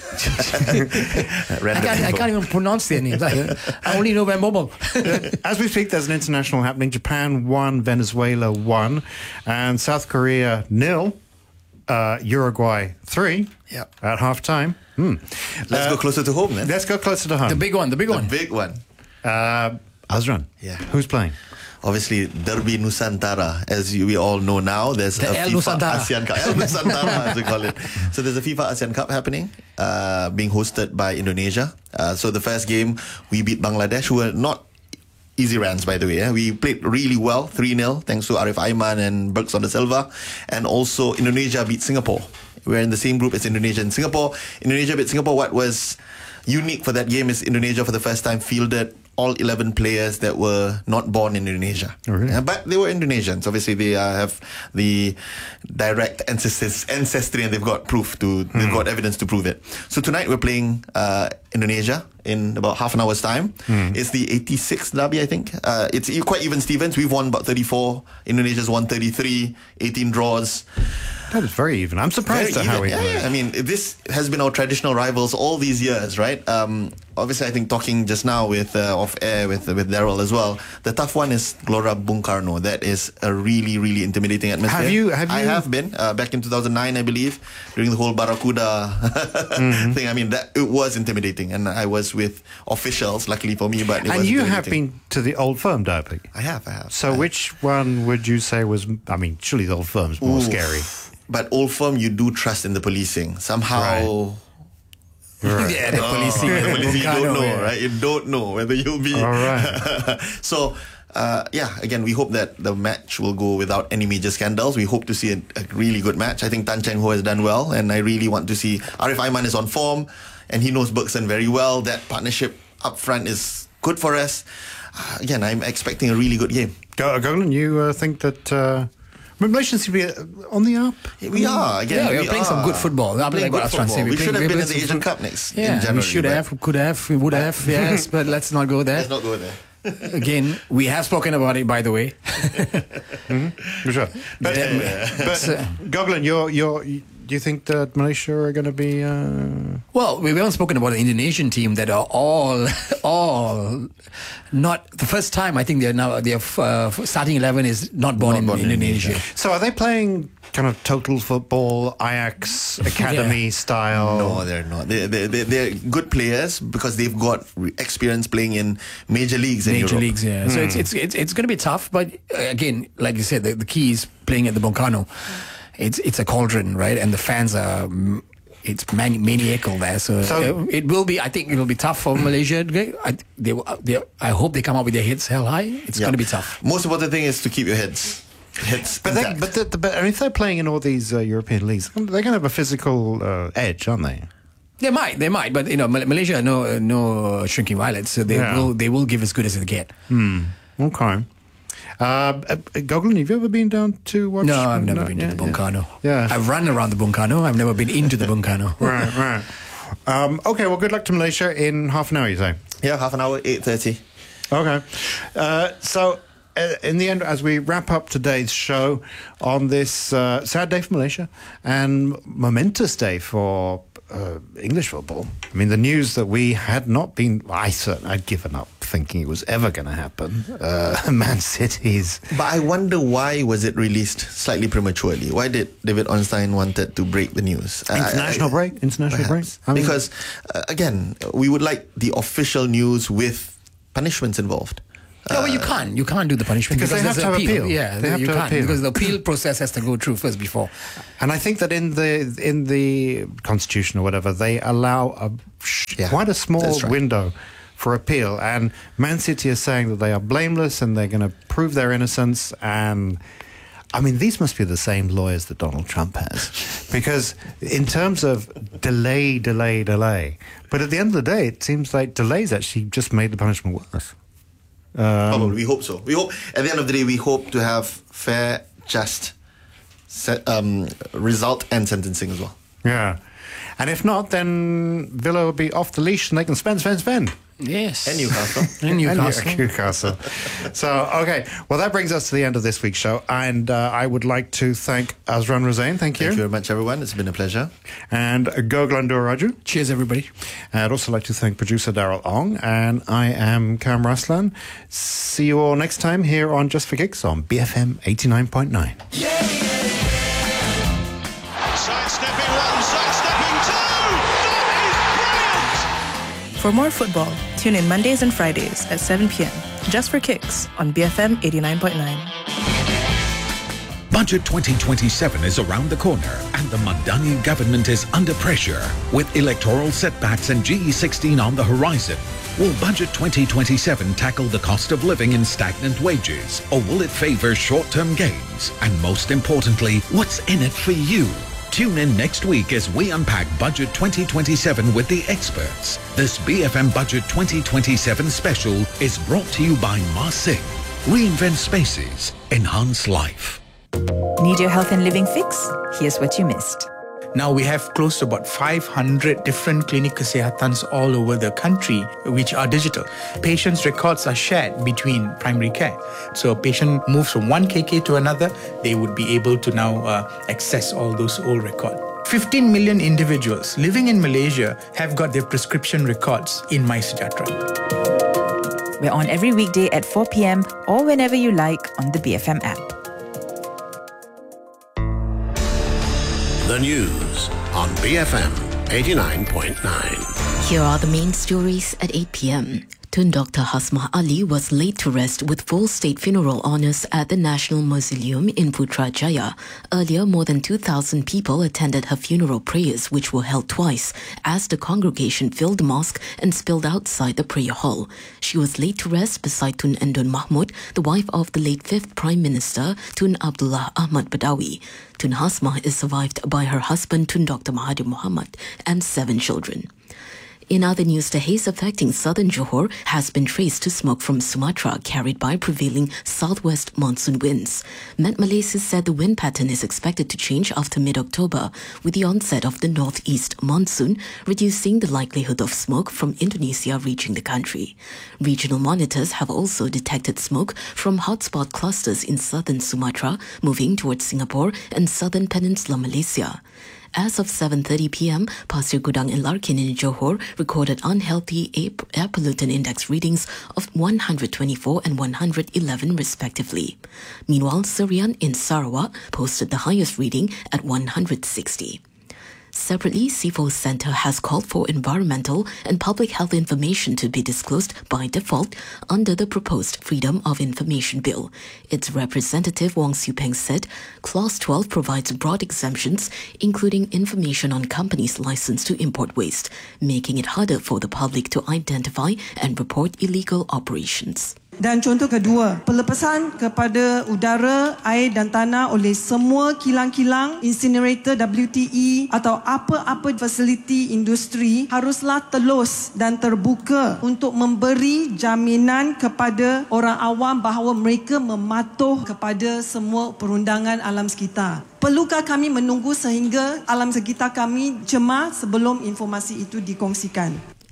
Speaker 3: I, can't, I can't even pronounce their names. I, I only know Van Bommel.
Speaker 1: As we speak, there's an international happening. Japan won, Venezuela won, and South Korea nil. Uh, Uruguay three
Speaker 2: yep.
Speaker 1: at half time. Hmm.
Speaker 2: Let's
Speaker 1: uh,
Speaker 2: go closer to home then.
Speaker 1: Let's go closer to home.
Speaker 3: The big one, the big
Speaker 2: the
Speaker 3: one.
Speaker 2: The big one.
Speaker 1: Uh, Azran.
Speaker 2: Yeah.
Speaker 1: Who's playing?
Speaker 2: Obviously, Derby Nusantara, as you, we all know now. There's
Speaker 3: the
Speaker 2: a
Speaker 3: El
Speaker 2: FIFA
Speaker 3: Nusantara.
Speaker 2: ASEAN Cup. El Nusantara, as we call it. So there's a FIFA ASEAN Cup happening, uh, being hosted by Indonesia. Uh, so the first game, we beat Bangladesh, who were not easy runs, by the way. Eh? We played really well, three nil, thanks to Arif Aiman and Bergson de Silva. And also, Indonesia beat Singapore. We're in the same group as Indonesia and Singapore. Indonesia beat Singapore. What was unique for that game is Indonesia, for the first time, fielded all eleven players that were not born in Indonesia.
Speaker 1: Oh, really?
Speaker 2: Yeah, but they were Indonesians. Obviously, they uh, have the direct ancestors, ancestry, and they've got proof to, mm. they've got evidence to prove it. So tonight we're playing uh, Indonesia in about half an hour's time. Mm. It's the eighty-sixth derby, I think. Uh, it's quite even Stevens. We've won about thirty-four. Indonesia's won thirty-three, eighteen draws.
Speaker 1: That is very even. I'm surprised
Speaker 2: very
Speaker 1: at how
Speaker 2: even.
Speaker 1: even.
Speaker 2: Yeah, yeah. I mean, this has been our traditional rivals all these years, right? Um, obviously, I think talking just now with uh, off air with with Daryl as well. The tough one is Gelora Bung Karno. That is a really, really intimidating atmosphere.
Speaker 1: Have you? Have you?
Speaker 2: I have been uh, back in two thousand nine, I believe, during the whole Barracuda mm-hmm. thing. I mean, that it was intimidating, and I was with officials. Luckily for me, but it
Speaker 1: and
Speaker 2: was
Speaker 1: you have been to the Old Firm derby.
Speaker 2: I have. I have.
Speaker 1: So,
Speaker 2: I
Speaker 1: which have. one would you say was? I mean, surely the Old Firm's more
Speaker 2: Oof.
Speaker 1: scary.
Speaker 2: But Old Firm, you do trust in the policing somehow.
Speaker 1: Right. Right.
Speaker 3: Yeah, the
Speaker 2: oh,
Speaker 3: policing.
Speaker 2: the policing, you don't know,
Speaker 3: yeah.
Speaker 2: right? You don't know whether you'll be.
Speaker 1: All right.
Speaker 2: so, uh, yeah, again, we hope that the match will go without any major scandals. We hope to see a, a really good match. I think Tan Cheng Ho has done well, and I really want to see. Arif Aiman is on form, and he knows Bergson very well. That partnership up front is good for us. Uh, again, I'm expecting a really good game.
Speaker 1: Golan, you uh, think that... Uh Malaysia seem to be on the up.
Speaker 2: We are again.
Speaker 3: Yeah, we're
Speaker 2: we
Speaker 3: playing
Speaker 2: are.
Speaker 3: some good football.
Speaker 2: Playing good football. We, we should have been in the Asian
Speaker 3: foot-
Speaker 2: Cup next.
Speaker 3: Yeah,
Speaker 2: in January,
Speaker 3: we should have, could have, we would have. Yes, but let's not go there.
Speaker 2: Let's not go there.
Speaker 3: Again, we have spoken about it, by the way.
Speaker 1: mm-hmm. For sure. But,
Speaker 2: yeah.
Speaker 1: but uh, Golan, you're you're. Do you think that Malaysia are going to be? Uh...
Speaker 3: Well, we haven't spoken about the Indonesian team that are all, all not the first time. I think they're now their uh, starting eleven is not born, not in, born in Indonesia. Indonesia.
Speaker 1: So are they playing kind of total football, Ajax academy yeah. style?
Speaker 2: No, they're not. They they they they're good players because they've got experience playing in major leagues in
Speaker 3: major
Speaker 2: Europe.
Speaker 3: leagues. Yeah, mm. so it's it's it's, it's going to be tough. But again, like you said, the, the key is playing at the Bung Karno. It's it's a cauldron, right? And the fans are it's mani- maniacal there. So, so it will be. I think it will be tough for Malaysia. I they, they I hope they come up with their heads held high. It's yeah. going to be tough.
Speaker 2: Most important thing is to keep your heads. Heads
Speaker 1: but they, but, the, the, but if they're playing in all these uh, European leagues, they're going to have a physical uh, edge, aren't they?
Speaker 3: They might, they might. But you know, Malaysia are no uh, no shrinking violets, so they yeah. will they will give as good as they get.
Speaker 1: Hmm. Okay. Uh, uh, Golan, have you ever been down to watch?
Speaker 3: No, I've never
Speaker 1: no,
Speaker 3: been
Speaker 1: yeah,
Speaker 3: to the Bung Karno.
Speaker 1: Yeah.
Speaker 3: I've run around the Bung Karno. I've never been into the Bung Karno.
Speaker 1: Right, right. Um, okay, well, good luck to Malaysia in half an hour, you say?
Speaker 2: Yeah, half an hour, eight thirty.
Speaker 1: Okay. Uh, so, in the end, as we wrap up today's show on this uh, sad day for Malaysia and momentous day for uh, English football, I mean, the news that we had not been, I certainly, I'd given up thinking it was ever going to happen. Uh, Man City's.
Speaker 2: But I wonder why was it released slightly prematurely? Why did David Ornstein wanted to break the news?
Speaker 1: International
Speaker 2: I, I,
Speaker 1: break? International
Speaker 2: perhaps.
Speaker 1: break? I mean,
Speaker 2: because, uh, again, we would like the official news with punishments involved.
Speaker 3: No, well, you can't. You can't do the punishment
Speaker 1: because, because they have to appeal. appeal.
Speaker 3: Yeah,
Speaker 1: they have
Speaker 3: you
Speaker 1: to
Speaker 3: can't
Speaker 1: appeal.
Speaker 3: because the appeal process has to go through first before.
Speaker 1: And I think that in the in the constitution or whatever, they allow a yeah, quite a small right. window for appeal. And Man City is saying that they are blameless and they're going to prove their innocence. And I mean, these must be the same lawyers that Donald Trump has, because in terms of delay, delay, delay. But at the end of the day, it seems like delays actually just made the punishment worse.
Speaker 2: Um, Probably, we hope so. We hope at the end of the day, we hope to have fair, just se- um, result and sentencing as well.
Speaker 1: Yeah, and if not, then Villa will be off the leash and they can spend, spend, spend.
Speaker 3: Yes,
Speaker 2: and Newcastle,
Speaker 3: and Newcastle,
Speaker 1: and Newcastle. So, okay, well, that brings us to the end of this week's show, and uh, I would like to thank Azran Ruzain. Thank you.
Speaker 2: Thank you very much, everyone. It's been a pleasure.
Speaker 1: And Goglan Raju.
Speaker 3: Cheers, everybody.
Speaker 1: And I'd also like to thank producer Daryl Ong, and I am Cam Raslan. See you all next time here on Just for Kicks on B F M eighty-nine point nine. Yeah, yeah.
Speaker 14: Sidestepping one, sidestepping two. That is brilliant.
Speaker 4: For more football, tune in Mondays and Fridays at seven p.m. Just for Kicks on B F M eighty-nine point nine.
Speaker 15: Budget twenty twenty-seven is around the corner and the Madani government is under pressure. With electoral setbacks and G E sixteen on the horizon, will Budget twenty twenty-seven tackle the cost of living and stagnant wages, or will it favor short-term gains? And most importantly, what's in it for you? Tune in next week as we unpack Budget twenty twenty-seven with the experts. This B F M Budget twenty twenty-seven special is brought to you by Ma Sing. Reinvent spaces, enhance life.
Speaker 16: Need your health and living fix? Here's what you missed.
Speaker 17: Now we have close to about five hundred different clinic kesehatans all over the country, which are digital. Patients' records are shared between primary care. So a patient moves from one K K to another, they would be able to now uh, access all those old records. fifteen million individuals living in Malaysia have got their prescription records in MySejahtera.
Speaker 16: We're on every weekday at four p.m. or whenever you like on the B F M app.
Speaker 6: The news on B F M eighty-nine point nine.
Speaker 7: Here are the main stories at eight p.m. Tun Doctor Hasmah Ali was laid to rest with full state funeral honours at the National Mausoleum in Putrajaya. Earlier, more than two thousand people attended her funeral prayers, which were held twice, as the congregation filled the mosque and spilled outside the prayer hall. She was laid to rest beside Tun Endun Mahmud, the wife of the late fifth Prime Minister, Tun Abdullah Ahmad Badawi. Tun Hasmah is survived by her husband, Tun Doctor Mahathir Mohamad, and seven children. In other news, the haze affecting southern Johor has been traced to smoke from Sumatra carried by prevailing southwest monsoon winds. Met Malaysia said the wind pattern is expected to change after mid-October, with the onset of the northeast monsoon, reducing the likelihood of smoke from Indonesia reaching the country. Regional monitors have also detected smoke from hotspot clusters in southern Sumatra, moving towards Singapore and southern Peninsula Malaysia. As of seven thirty p.m., Pasir Gudang and Larkin in Johor recorded unhealthy air pollutant index readings of one hundred twenty-four and one hundred eleven respectively. Meanwhile, Serian in Sarawak posted the highest reading at one hundred sixty. Separately, C I F O Centre has called for environmental and public health information to be disclosed by default under the proposed Freedom of Information Bill. Its representative Wong Siu Peng said Clause twelve provides broad exemptions, including information on companies licensed to import waste, making it harder for the public to identify and report illegal operations.
Speaker 18: Dan contoh kedua, pelepasan kepada udara, air dan tanah oleh semua kilang-kilang, incinerator, W T E atau apa-apa fasiliti industri haruslah telus dan terbuka untuk memberi jaminan kepada orang awam bahawa mereka mematuh kepada semua perundangan alam sekitar. Perlukah kami menunggu sehingga alam sekitar kami cemar sebelum informasi itu dikongsikan?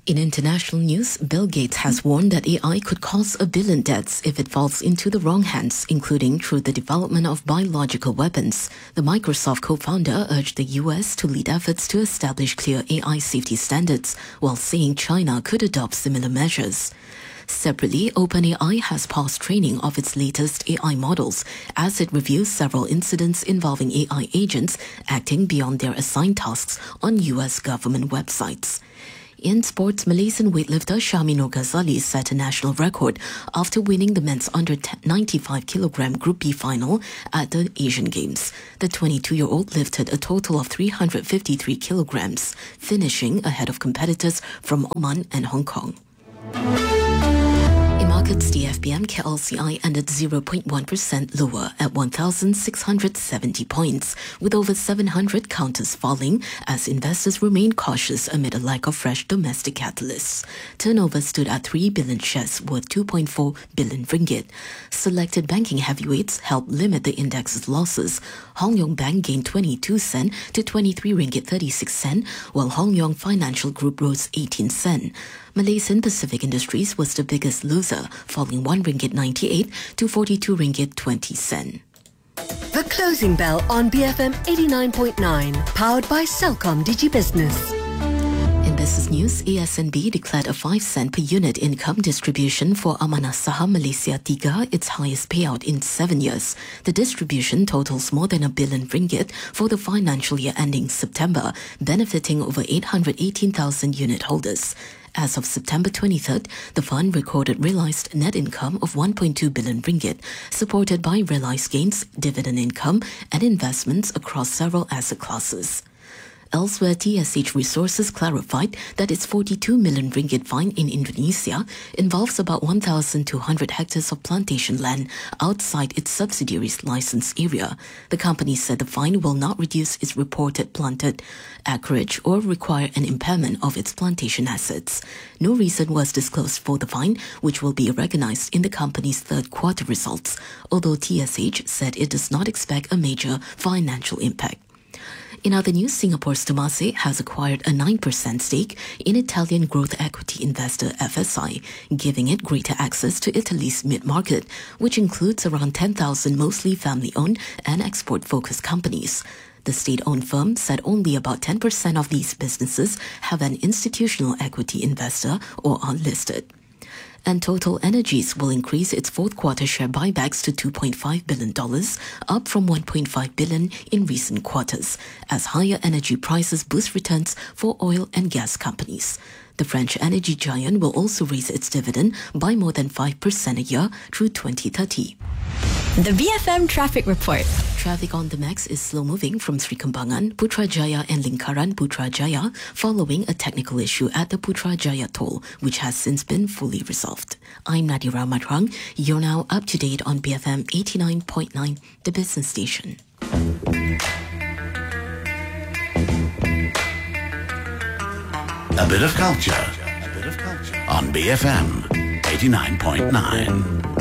Speaker 7: In international news, Bill Gates has warned that A I could cause a billion deaths if it falls into the wrong hands, including through the development of biological weapons. The Microsoft co-founder urged the U S to lead efforts to establish clear A I safety standards, while saying China could adopt similar measures. Separately, OpenAI has paused training of its latest A I models as it reviews several incidents involving A I agents acting beyond their assigned tasks on U S government websites. In sports, Malaysian weightlifter Syahmi Nur Ghazali set a national record after winning the men's under ninety-five kilogram Group B final at the Asian Games. The twenty-two-year-old lifted a total of three hundred fifty-three kilograms, finishing ahead of competitors from Oman and Hong Kong. In markets, the F B M K L C I ended zero point one percent lower at one thousand six hundred seventy points, with over seven hundred counters falling as investors remain cautious amid a lack of fresh domestic catalysts. Turnover stood at three billion shares worth two point four billion ringgit. Selected banking heavyweights helped limit the index's losses. Hong Yong Bank gained twenty-two cent to twenty-three ringgit thirty-six cent, while Hong Yong Financial Group rose eighteen cent. Malaysian Pacific Industries was the biggest loser, falling one ringgit ninety-eight to forty-two ringgit twenty cent.
Speaker 19: The Closing Bell on B F M eighty-nine point nine, powered by Celcom DigiBusiness.
Speaker 7: In business news, A S N B declared a five cent per unit income distribution for Amanah Saham Malaysia Tiga, its highest payout in seven years. The distribution totals more than a billion ringgit for the financial year ending September, benefiting over eight hundred eighteen thousand unit holders. As of September twenty-third, the fund recorded realized net income of one point two billion ringgit, supported by realized gains, dividend income, and investments across several asset classes. Elsewhere, T S H Resources clarified that its forty-two million ringgit fine in Indonesia involves about one thousand two hundred hectares of plantation land outside its subsidiary's license area. The company said the fine will not reduce its reported planted acreage or require an impairment of its plantation assets. No reason was disclosed for the fine, which will be recognized in the company's third quarter results, although T S H said it does not expect a major financial impact. In other news, Singapore's Temasek has acquired a nine percent stake in Italian growth equity investor F S I, giving it greater access to Italy's mid-market, which includes around ten thousand mostly family-owned and export-focused companies. The state-owned firm said only about ten percent of these businesses have an institutional equity investor or are listed. And Total Energies will increase its fourth quarter share buybacks to two point five billion dollars, up from one point five billion dollars in recent quarters, as higher energy prices boost returns for oil and gas companies. The French energy giant will also raise its dividend by more than five percent a year through twenty thirty.
Speaker 19: The B F M Traffic Report.
Speaker 7: Traffic on the Max is slow-moving from Sri Kembangan, Putrajaya and Lingkaran Putrajaya following a technical issue at the Putrajaya toll, which has since been fully resolved. I'm Nadira Matrang. You're now up to date on B F M eighty-nine point nine, the business station.
Speaker 6: A bit of culture. A bit of culture on B F M eighty-nine point nine.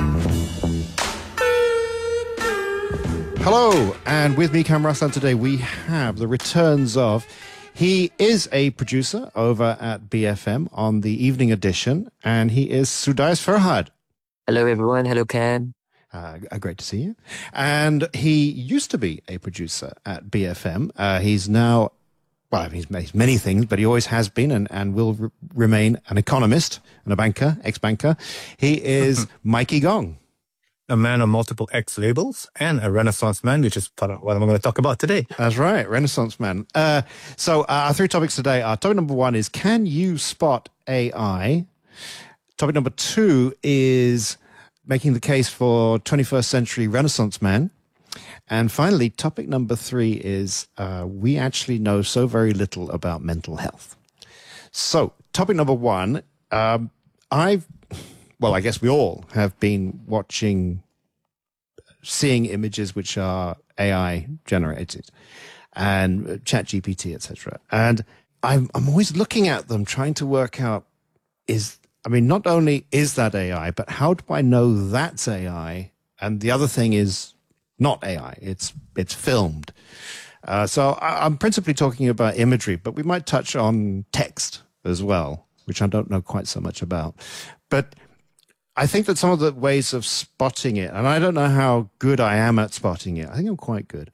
Speaker 1: Hello, and with me, Kamran Raslan, today we have the returns of, he is a producer over at B F M on the evening edition, and he is Sudais Farhad.
Speaker 20: Hello, everyone. Hello, Cam.
Speaker 1: Uh, great to see you. And he used to be a producer at B F M. Uh, he's now, well, he's, he's many things, but he always has been and, and will re- remain an economist and a banker, ex-banker. He is Mikey Gong.
Speaker 21: A man of multiple X labels and a Renaissance man, which is part of what I'm going to talk about today.
Speaker 1: That's right, Renaissance man. Uh, so uh, our three topics today are, topic number one is, can you spot A I? Topic number two is making the case for twenty-first century Renaissance man. And finally, topic number three is, uh, we actually know so very little about mental health. So topic number one, um, I've Well, I guess we all have been watching, seeing images which are A I generated and ChatGPT, et cetera. And I'm, I'm always looking at them, trying to work out, is, I mean, not only is that A I, but how do I know that's A I? And the other thing is not A I, it's, it's filmed. Uh, so I, I'm principally talking about imagery, but we might touch on text as well. which I don't know quite so much about. But I think that some of the ways of spotting it, and I don't know how good I am at spotting it, I think I'm quite good,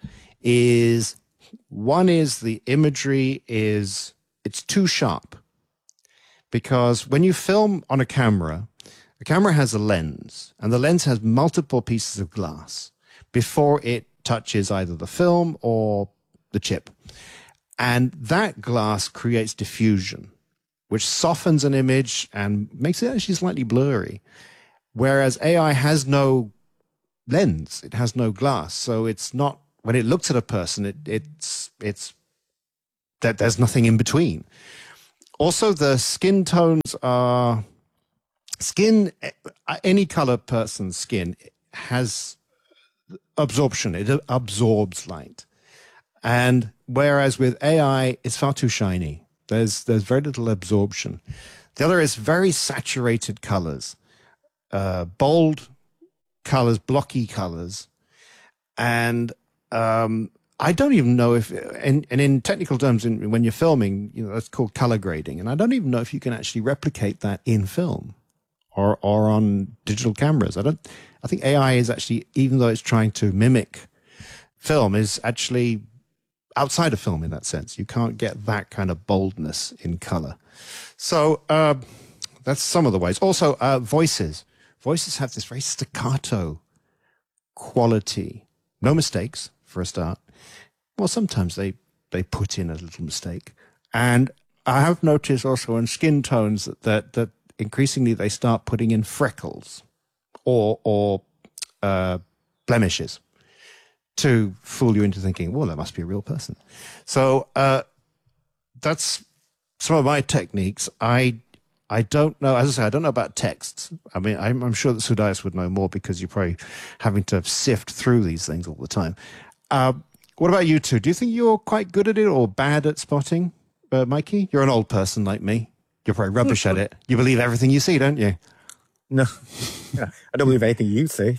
Speaker 1: is one is the imagery is, it's too sharp. Because when you film on a camera, the camera has a lens, and the lens has multiple pieces of glass before it touches either the film or the chip. And that glass creates diffusion, which softens an image and makes it actually slightly blurry. Whereas A I has no lens, it has no glass. So it's not, when it looks at a person, it, it's, it's, that there's nothing in between. Also, the skin tones are, skin, any color person's skin has absorption, it absorbs light. And whereas with A I, it's far too shiny. There's, there's very little absorption. The other is very saturated colors. Uh, bold colors, blocky colors. And um, I don't even know if, and, and in technical terms, in, when you're filming, you know, that's called color grading. And I don't even know if you can actually replicate that in film or, or on digital cameras. I don't, I think A I is actually, even though it's trying to mimic film, is actually outside of film in that sense. You can't get that kind of boldness in color. So uh, that's some of the ways. Also, uh, voices. Voices have this very staccato quality. No mistakes, for a start. Well, sometimes they, they put in a little mistake. And I have noticed also in skin tones that, that, that increasingly they start putting in freckles or, or uh, blemishes to fool you into thinking, well, that must be a real person. So uh, that's some of my techniques. I I don't know, as I say, I don't know about texts. I mean, I'm, I'm sure that Sudais would know more because you're probably having to sift through these things all the time. Uh, what about you two? Do you think you're quite good at it or bad at spotting, uh, Mikey? You're an old person like me. You're probably rubbish at it. You believe everything you see, don't you?
Speaker 21: No, I don't believe anything you say.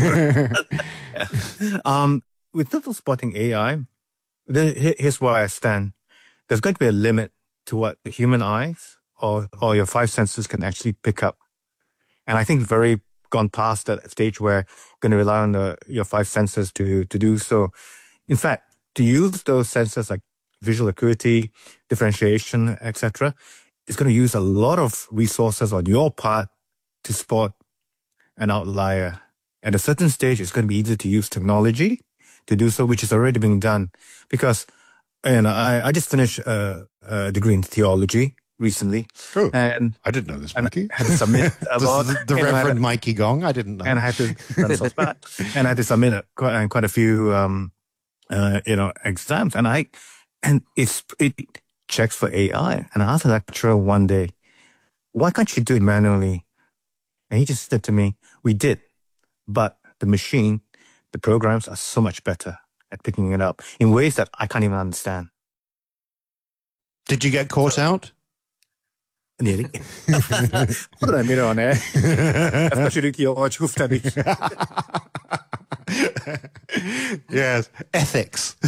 Speaker 21: um, with total spotting A I, the, here's where I stand. There's going to be a limit to what the human eyes or, or your five senses can actually pick up. And I think we've very gone past that stage where you're going to rely on the, your five senses to, to do so. In fact, to use those senses like visual acuity, differentiation, et cetera, it's going to use a lot of resources on your part to spot an outlier. At a certain stage, it's going to be easier to use technology to do so, which is already being done. Because you know, I, I just finished a, a degree in theology recently.
Speaker 1: Oh,
Speaker 21: and
Speaker 1: I didn't know this, Mikey.
Speaker 21: I had to submit a lot.
Speaker 1: The, the Reverend Mikey Gong, I didn't know.
Speaker 21: And I had to, and I had to submit a, quite, quite a few, um, uh, you know, exams. And I, and it's, it checks for A I. And I asked the lecturer one day, why can't you do it manually? And he just said to me, we did, but the machine, the programs are so much better at picking it up in ways that I can't even understand.
Speaker 1: Did you get caught out?
Speaker 21: Nearly. What did I mean on air? Especially to your truth study.
Speaker 1: Yes, ethics.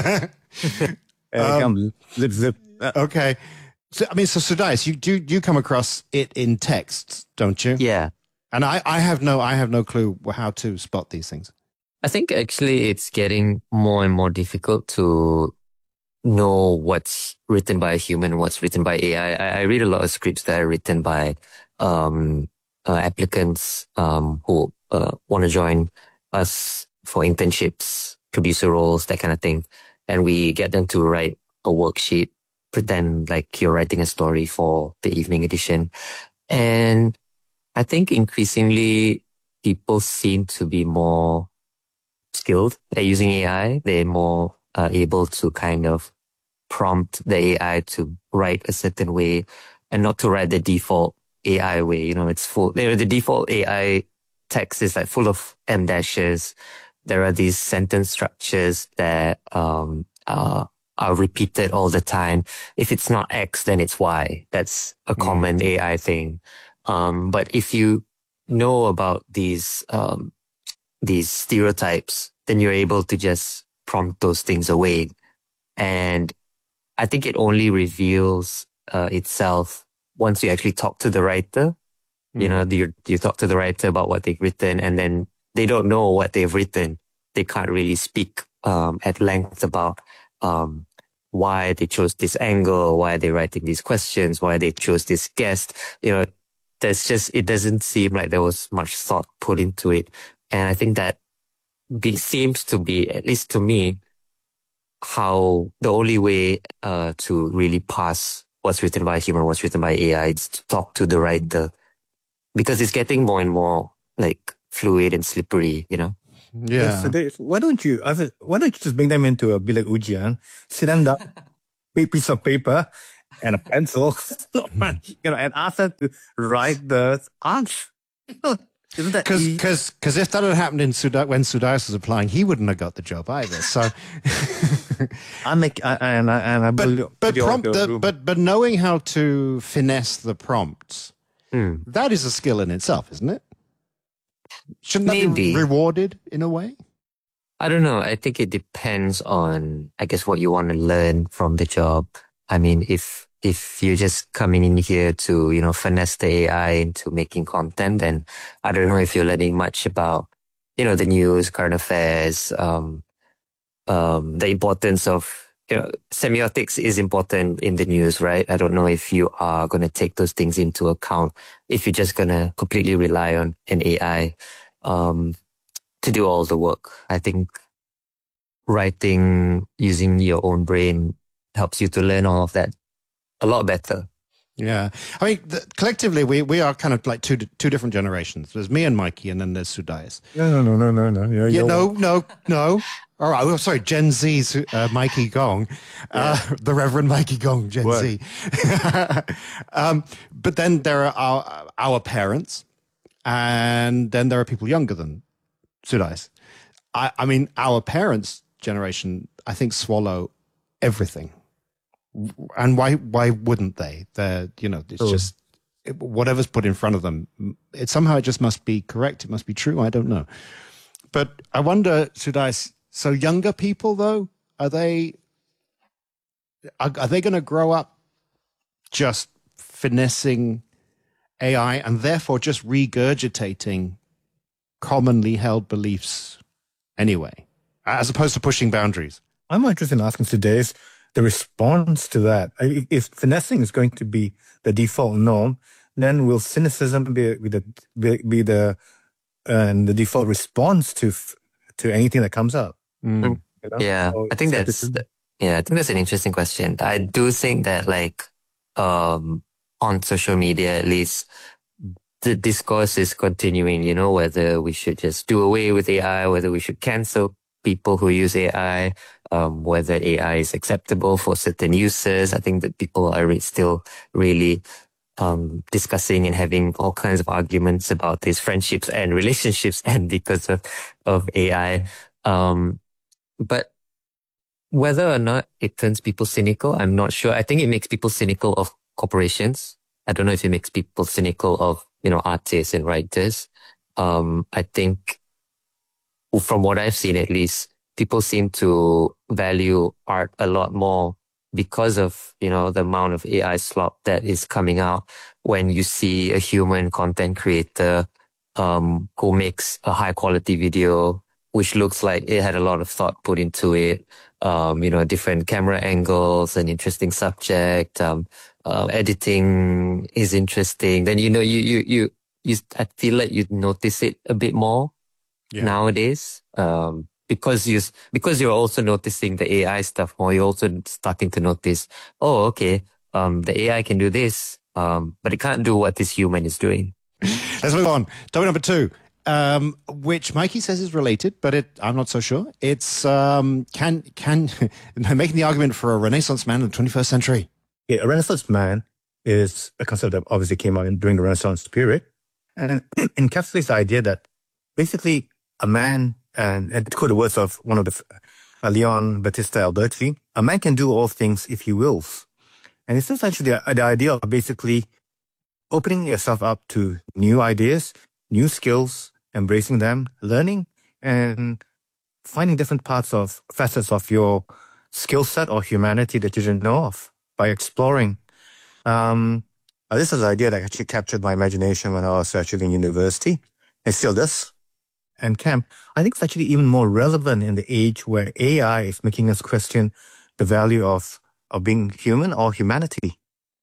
Speaker 21: um, zip, zip.
Speaker 1: Okay. So, I mean, so Sudais, you do you come across it in text, don't you?
Speaker 20: Yeah.
Speaker 1: And I, I have no I have no clue how to spot these things.
Speaker 20: I think actually it's getting more and more difficult to know what's written by a human and what's written by A I. I, I read a lot of scripts that are written by um, uh, applicants um, who uh, want to join us for internships, producer roles, that kind of thing. And we get them to write a worksheet, pretend like you're writing a story for the evening edition. And I think increasingly people seem to be more skilled at using A I. They're more uh, able to kind of prompt the A I to write a certain way and not to write the default A I way. You know, it's full, you know, the default A I text is like full of em dashes. There are these sentence structures that um are, are repeated all the time. If it's not X, then it's Y. That's a common mm. A I thing. Um, but if you know about these, um, these stereotypes, then you're able to just prompt those things away. And I think it only reveals uh, itself once you actually talk to the writer, mm. you know, you, you talk to the writer about what they've written, and then they don't know what they've written. They can't really speak um, at length about um, why they chose this angle, why they're writing these questions, why they chose this guest. You know, there's just, it doesn't seem like there was much thought put into it. And I think that be, seems to be, at least to me, how the only way uh, to really pass what's written by a human, what's written by A I, is to talk to the writer. Because it's getting more and more like fluid and slippery, you know?
Speaker 21: Yeah. So they, why don't you, why don't you just bring them into a bilik ujian, sit them down, a piece of paper and a pencil, you know, and ask them to write the answer.
Speaker 1: Isn't that Because because if that had happened in Sudais, when Sudais was applying, he wouldn't have got the job either. So,
Speaker 21: I make I, and I and I
Speaker 1: but but, prompt the, but but knowing how to finesse the prompts,
Speaker 20: mm.
Speaker 1: that is a skill in itself, isn't it? Shouldn't that
Speaker 20: Maybe.
Speaker 1: be rewarded in a way?
Speaker 20: I don't know. I think it depends on, I guess, what you want to learn from the job. I mean, if if you're just coming in here to, you know, finesse the A I into making content, then I don't know if you're learning much about, you know, the news, current affairs, um, um, the importance of, you know, semiotics is important in the news, right? I don't know if you are going to take those things into account, if you're just going to completely rely on an A I um, to do all the work. I think writing using your own brain helps you to learn all of that a lot better.
Speaker 1: Yeah. I mean, the, collectively, we, we are kind of like two two different generations. There's me and Mikey, and then there's Sudais.
Speaker 21: No, no, no, no, no, no.
Speaker 1: Yeah, no, no, no. All right. Oh, sorry, Gen Z, uh, Mikey Gong. Uh, yeah. The Reverend Mikey Gong, Gen what? Z. um, but then there are our, our parents, and then there are people younger than Sudais. I, I mean, our parents' generation, I think, swallow everything. And why why wouldn't they? They're, you know, it's oh. just it, whatever's put in front of them. It somehow it just must be correct. It must be true. I don't know. But I wonder, Sudais, so younger people though, are they are, are they going to grow up just finessing A I and therefore just regurgitating commonly held beliefs anyway, as opposed to pushing boundaries?
Speaker 21: I'm interested in asking Sudais the response to that. If finessing is going to be the default norm, then will cynicism be, be the be, be the uh, the default response to to anything that comes up?
Speaker 20: Mm. You know? Yeah, so I think that's yeah, I think that's an interesting question. I do think that like um, on social media, at least, the discourse is continuing. You know, whether we should just do away with A I, whether we should cancel people who use A I. Um, whether A I is acceptable for certain uses. I think that people are still really um, discussing and having all kinds of arguments about these friendships and relationships and because of, of A I. Um, but whether or not it turns people cynical, I'm not sure. I think it makes people cynical of corporations. I don't know if it makes people cynical of, you know, artists and writers. Um, I think from what I've seen, at least, people seem to value art a lot more because of, you know, the amount of A I slop that is coming out when you see a human content creator um, who makes a high quality video, which looks like it had a lot of thought put into it. Um, you know, different camera angles, an interesting subject, um, uh, editing is interesting. Then, you know, you, you, you, you, I feel like you notice it a bit more yeah. nowadays. Um, Because you because you're also noticing the A I stuff more, you're also starting to notice, oh, okay, um, the A I can do this, um, but it can't do what this human is doing.
Speaker 1: Let's move on. Topic number two, um, which Mikey says is related, but it I'm not so sure. It's um, can can making the argument for a Renaissance man in the twenty-first century.
Speaker 21: Yeah, a Renaissance man is a concept that obviously came out during the Renaissance period, and encapsulates the idea that basically a man. And, and to quote the words of one of the uh, Leon Battista Alberti, a man can do all things if he wills. And it's essentially the, the idea of basically opening yourself up to new ideas, new skills, embracing them, learning, and finding different parts of facets of your skill set or humanity that you didn't know of by exploring. Um, Uh, this is an idea that actually captured my imagination when I was actually in university. It still does. And Cam, I think it's actually even more relevant in the age where A I is making us question the value of, of being human or humanity.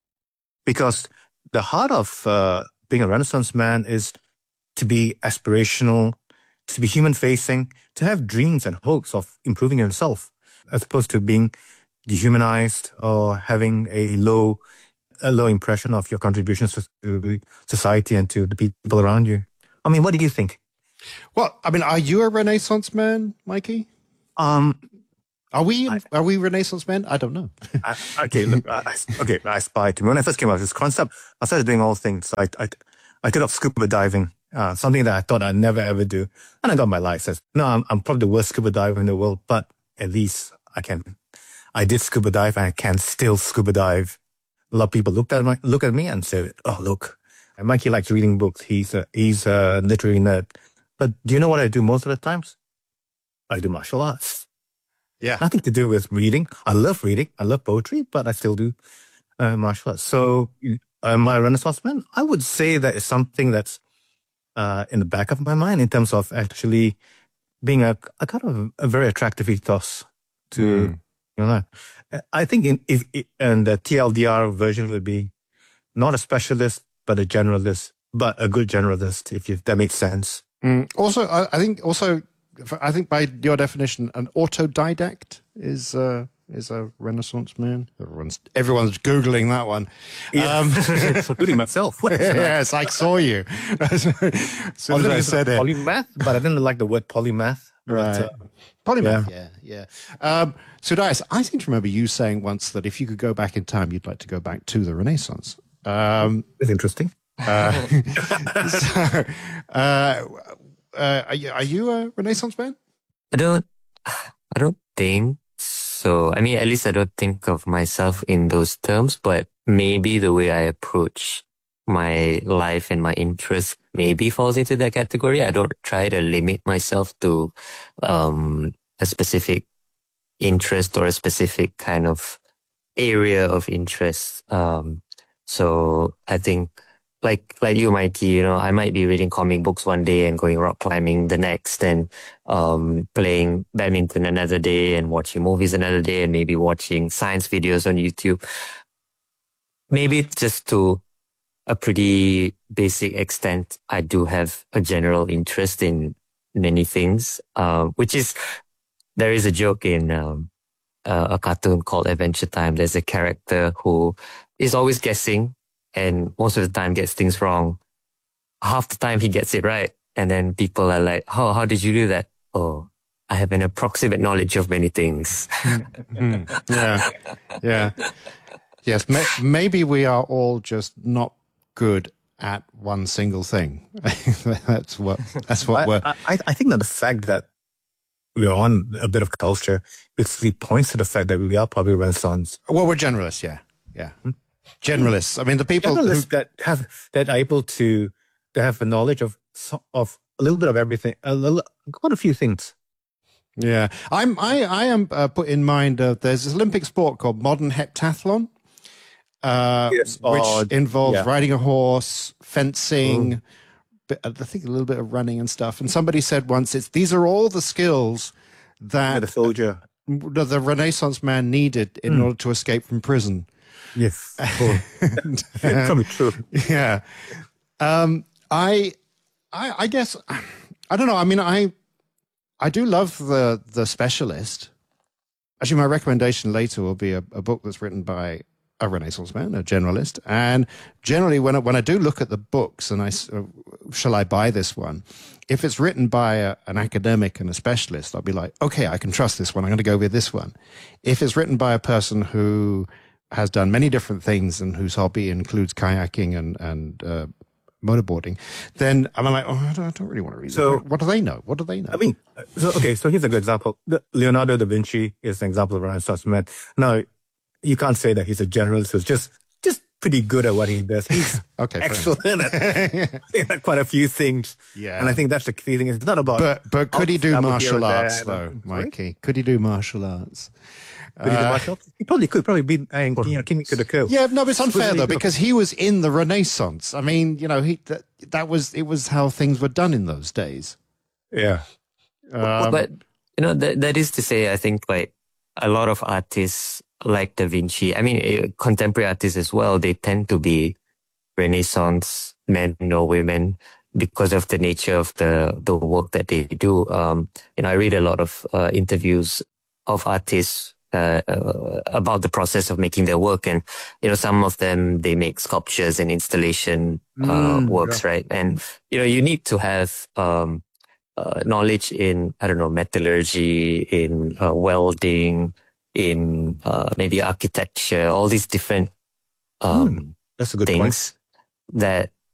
Speaker 21: Because the heart of uh, being a Renaissance man is to be aspirational, to be human-facing, to have dreams and hopes of improving yourself, as opposed to being dehumanized or having a low a low impression of your contributions to society and to the people around you. I mean, what do you think?
Speaker 1: Well, I mean, are you a Renaissance man, Mikey?
Speaker 21: Um,
Speaker 1: are we I, are we Renaissance men? I don't know.
Speaker 21: I, okay, look, I, okay, I aspire to. When I first came out with this concept, I started doing all things. I I, I took up scuba diving, uh, something that I thought I'd never ever do, and I got my license. No, I'm, I'm probably the worst scuba diver in the world, but at least I can. I did scuba dive, and I can still scuba dive. A lot of people looked at my, look at me and said, "Oh, look, and Mikey likes reading books. He's a he's a literary nerd." But do you know what I do most of the times? I do martial arts.
Speaker 1: Yeah,
Speaker 21: nothing to do with reading. I love reading. I love poetry, but I still do uh, martial arts. So, am I a Renaissance man? I would say that it's something that's uh, in the back of my mind in terms of actually being a, a kind of a very attractive ethos to. Mm. You know, I think in if and the T L D R version would be not a specialist but a generalist, but a good generalist, if you, that makes sense.
Speaker 1: Mm. Also, I, I think also I think by your definition, an autodidact is uh, is a Renaissance man. Everyone's everyone's googling that one.
Speaker 21: Yeah. Um, including myself.
Speaker 1: Yes, I saw you. As soon as I said it,
Speaker 21: polymath, but I didn't like the word polymath.
Speaker 1: Right. But, uh, Polymath, yeah, yeah. yeah. Um, Sudais, I seem to remember you saying once that if you could go back in time, you'd like to go back to the Renaissance. Um,
Speaker 21: That's interesting.
Speaker 1: Uh, so, uh, uh, are, you, are you a Renaissance man?
Speaker 20: I don't, I don't think so. I mean, at least I don't think of myself in those terms, but maybe the way I approach my life and my interests maybe falls into that category. I don't try to limit myself to um, a specific interest or a specific kind of area of interest. Um, so I think like like you, Mikey, you know, I might be reading comic books one day and going rock climbing the next, and um, playing badminton another day, and watching movies another day, and maybe watching science videos on YouTube. Maybe just to a pretty basic extent, I do have a general interest in many things, uh, which is, there is a joke in um, uh, a cartoon called Adventure Time. There's a character who is always guessing and most of the time gets things wrong. Half the time he gets it right. And then people are like, oh, how did you do that? Oh, I have an approximate knowledge of many things.
Speaker 1: mm, yeah, yeah. Yes, may- maybe we are all just not good at one single thing. that's what that's what
Speaker 21: I,
Speaker 1: we're
Speaker 21: I, I think that the fact that we're on a bit of culture basically points to the fact that we are probably Renaissance.
Speaker 1: Well, we're generalists, yeah. Yeah. Hmm? Generalists. I mean the people
Speaker 21: generalists
Speaker 1: who,
Speaker 21: that have that are able to to have a knowledge of of a little bit of everything, a little quite a few things.
Speaker 1: Yeah. I'm I, I am uh, put in mind uh, there's this Olympic sport called modern heptathlon. Uh,
Speaker 21: yes,
Speaker 1: which
Speaker 21: uh,
Speaker 1: involves
Speaker 21: yeah.
Speaker 1: riding a horse, fencing, bit, I think a little bit of running and stuff. And somebody said once, "It's these are all the skills that
Speaker 21: yeah, the soldier,
Speaker 1: the, the Renaissance man needed in mm. order to escape from prison."
Speaker 21: Yes, and, uh, probably true.
Speaker 1: Yeah, um, I, I, I guess I don't know. I mean, I, I do love the the Specialist. Actually, my recommendation later will be a, a book that's written by a Renaissance man, a generalist. And generally, when I, when I do look at the books and I, uh, shall I buy this one? If it's written by a, an academic and a specialist, I'll be like, okay, I can trust this one. I'm going to go with this one. If it's written by a person who has done many different things and whose hobby includes kayaking and, and uh, motorboarding, then I'm like, oh, I don't, I don't really want to read
Speaker 21: so,
Speaker 1: it. What do they know? What do they know?
Speaker 21: I mean, so, okay, so here's a good example. Leonardo da Vinci is an example of a Renaissance man. Now, you can't say that he's a generalist who's just just pretty good at what he does. He's
Speaker 1: okay,
Speaker 21: excellent at quite a few things.
Speaker 1: Yeah,
Speaker 21: and I think that's the key thing. It's not about.
Speaker 1: But but could he do martial arts though, Mikey? Could he do martial arts?
Speaker 21: Could he do martial arts? He probably could. Probably be uh, you know, King could have killed.
Speaker 1: Yeah, no, it's unfair though because he was in the Renaissance. I mean, you know, he that, that was it was how things were done in those days.
Speaker 21: Yeah,
Speaker 1: um,
Speaker 20: but you know that that is to say, I think like a lot of artists like Da Vinci, I mean, contemporary artists as well, they tend to be Renaissance men or women because of the nature of the the work that they do. Um, you know, I read a lot of uh, interviews of artists uh, uh, about the process of making their work, and you know, some of them they make sculptures and installation uh,
Speaker 21: Mm,
Speaker 20: works,
Speaker 21: yeah.
Speaker 20: right? And you know, you need to have um, uh, knowledge in I don't know metallurgy, in uh, welding, in uh, maybe architecture, all these different um,
Speaker 21: That's a good
Speaker 20: things
Speaker 21: point.
Speaker 20: that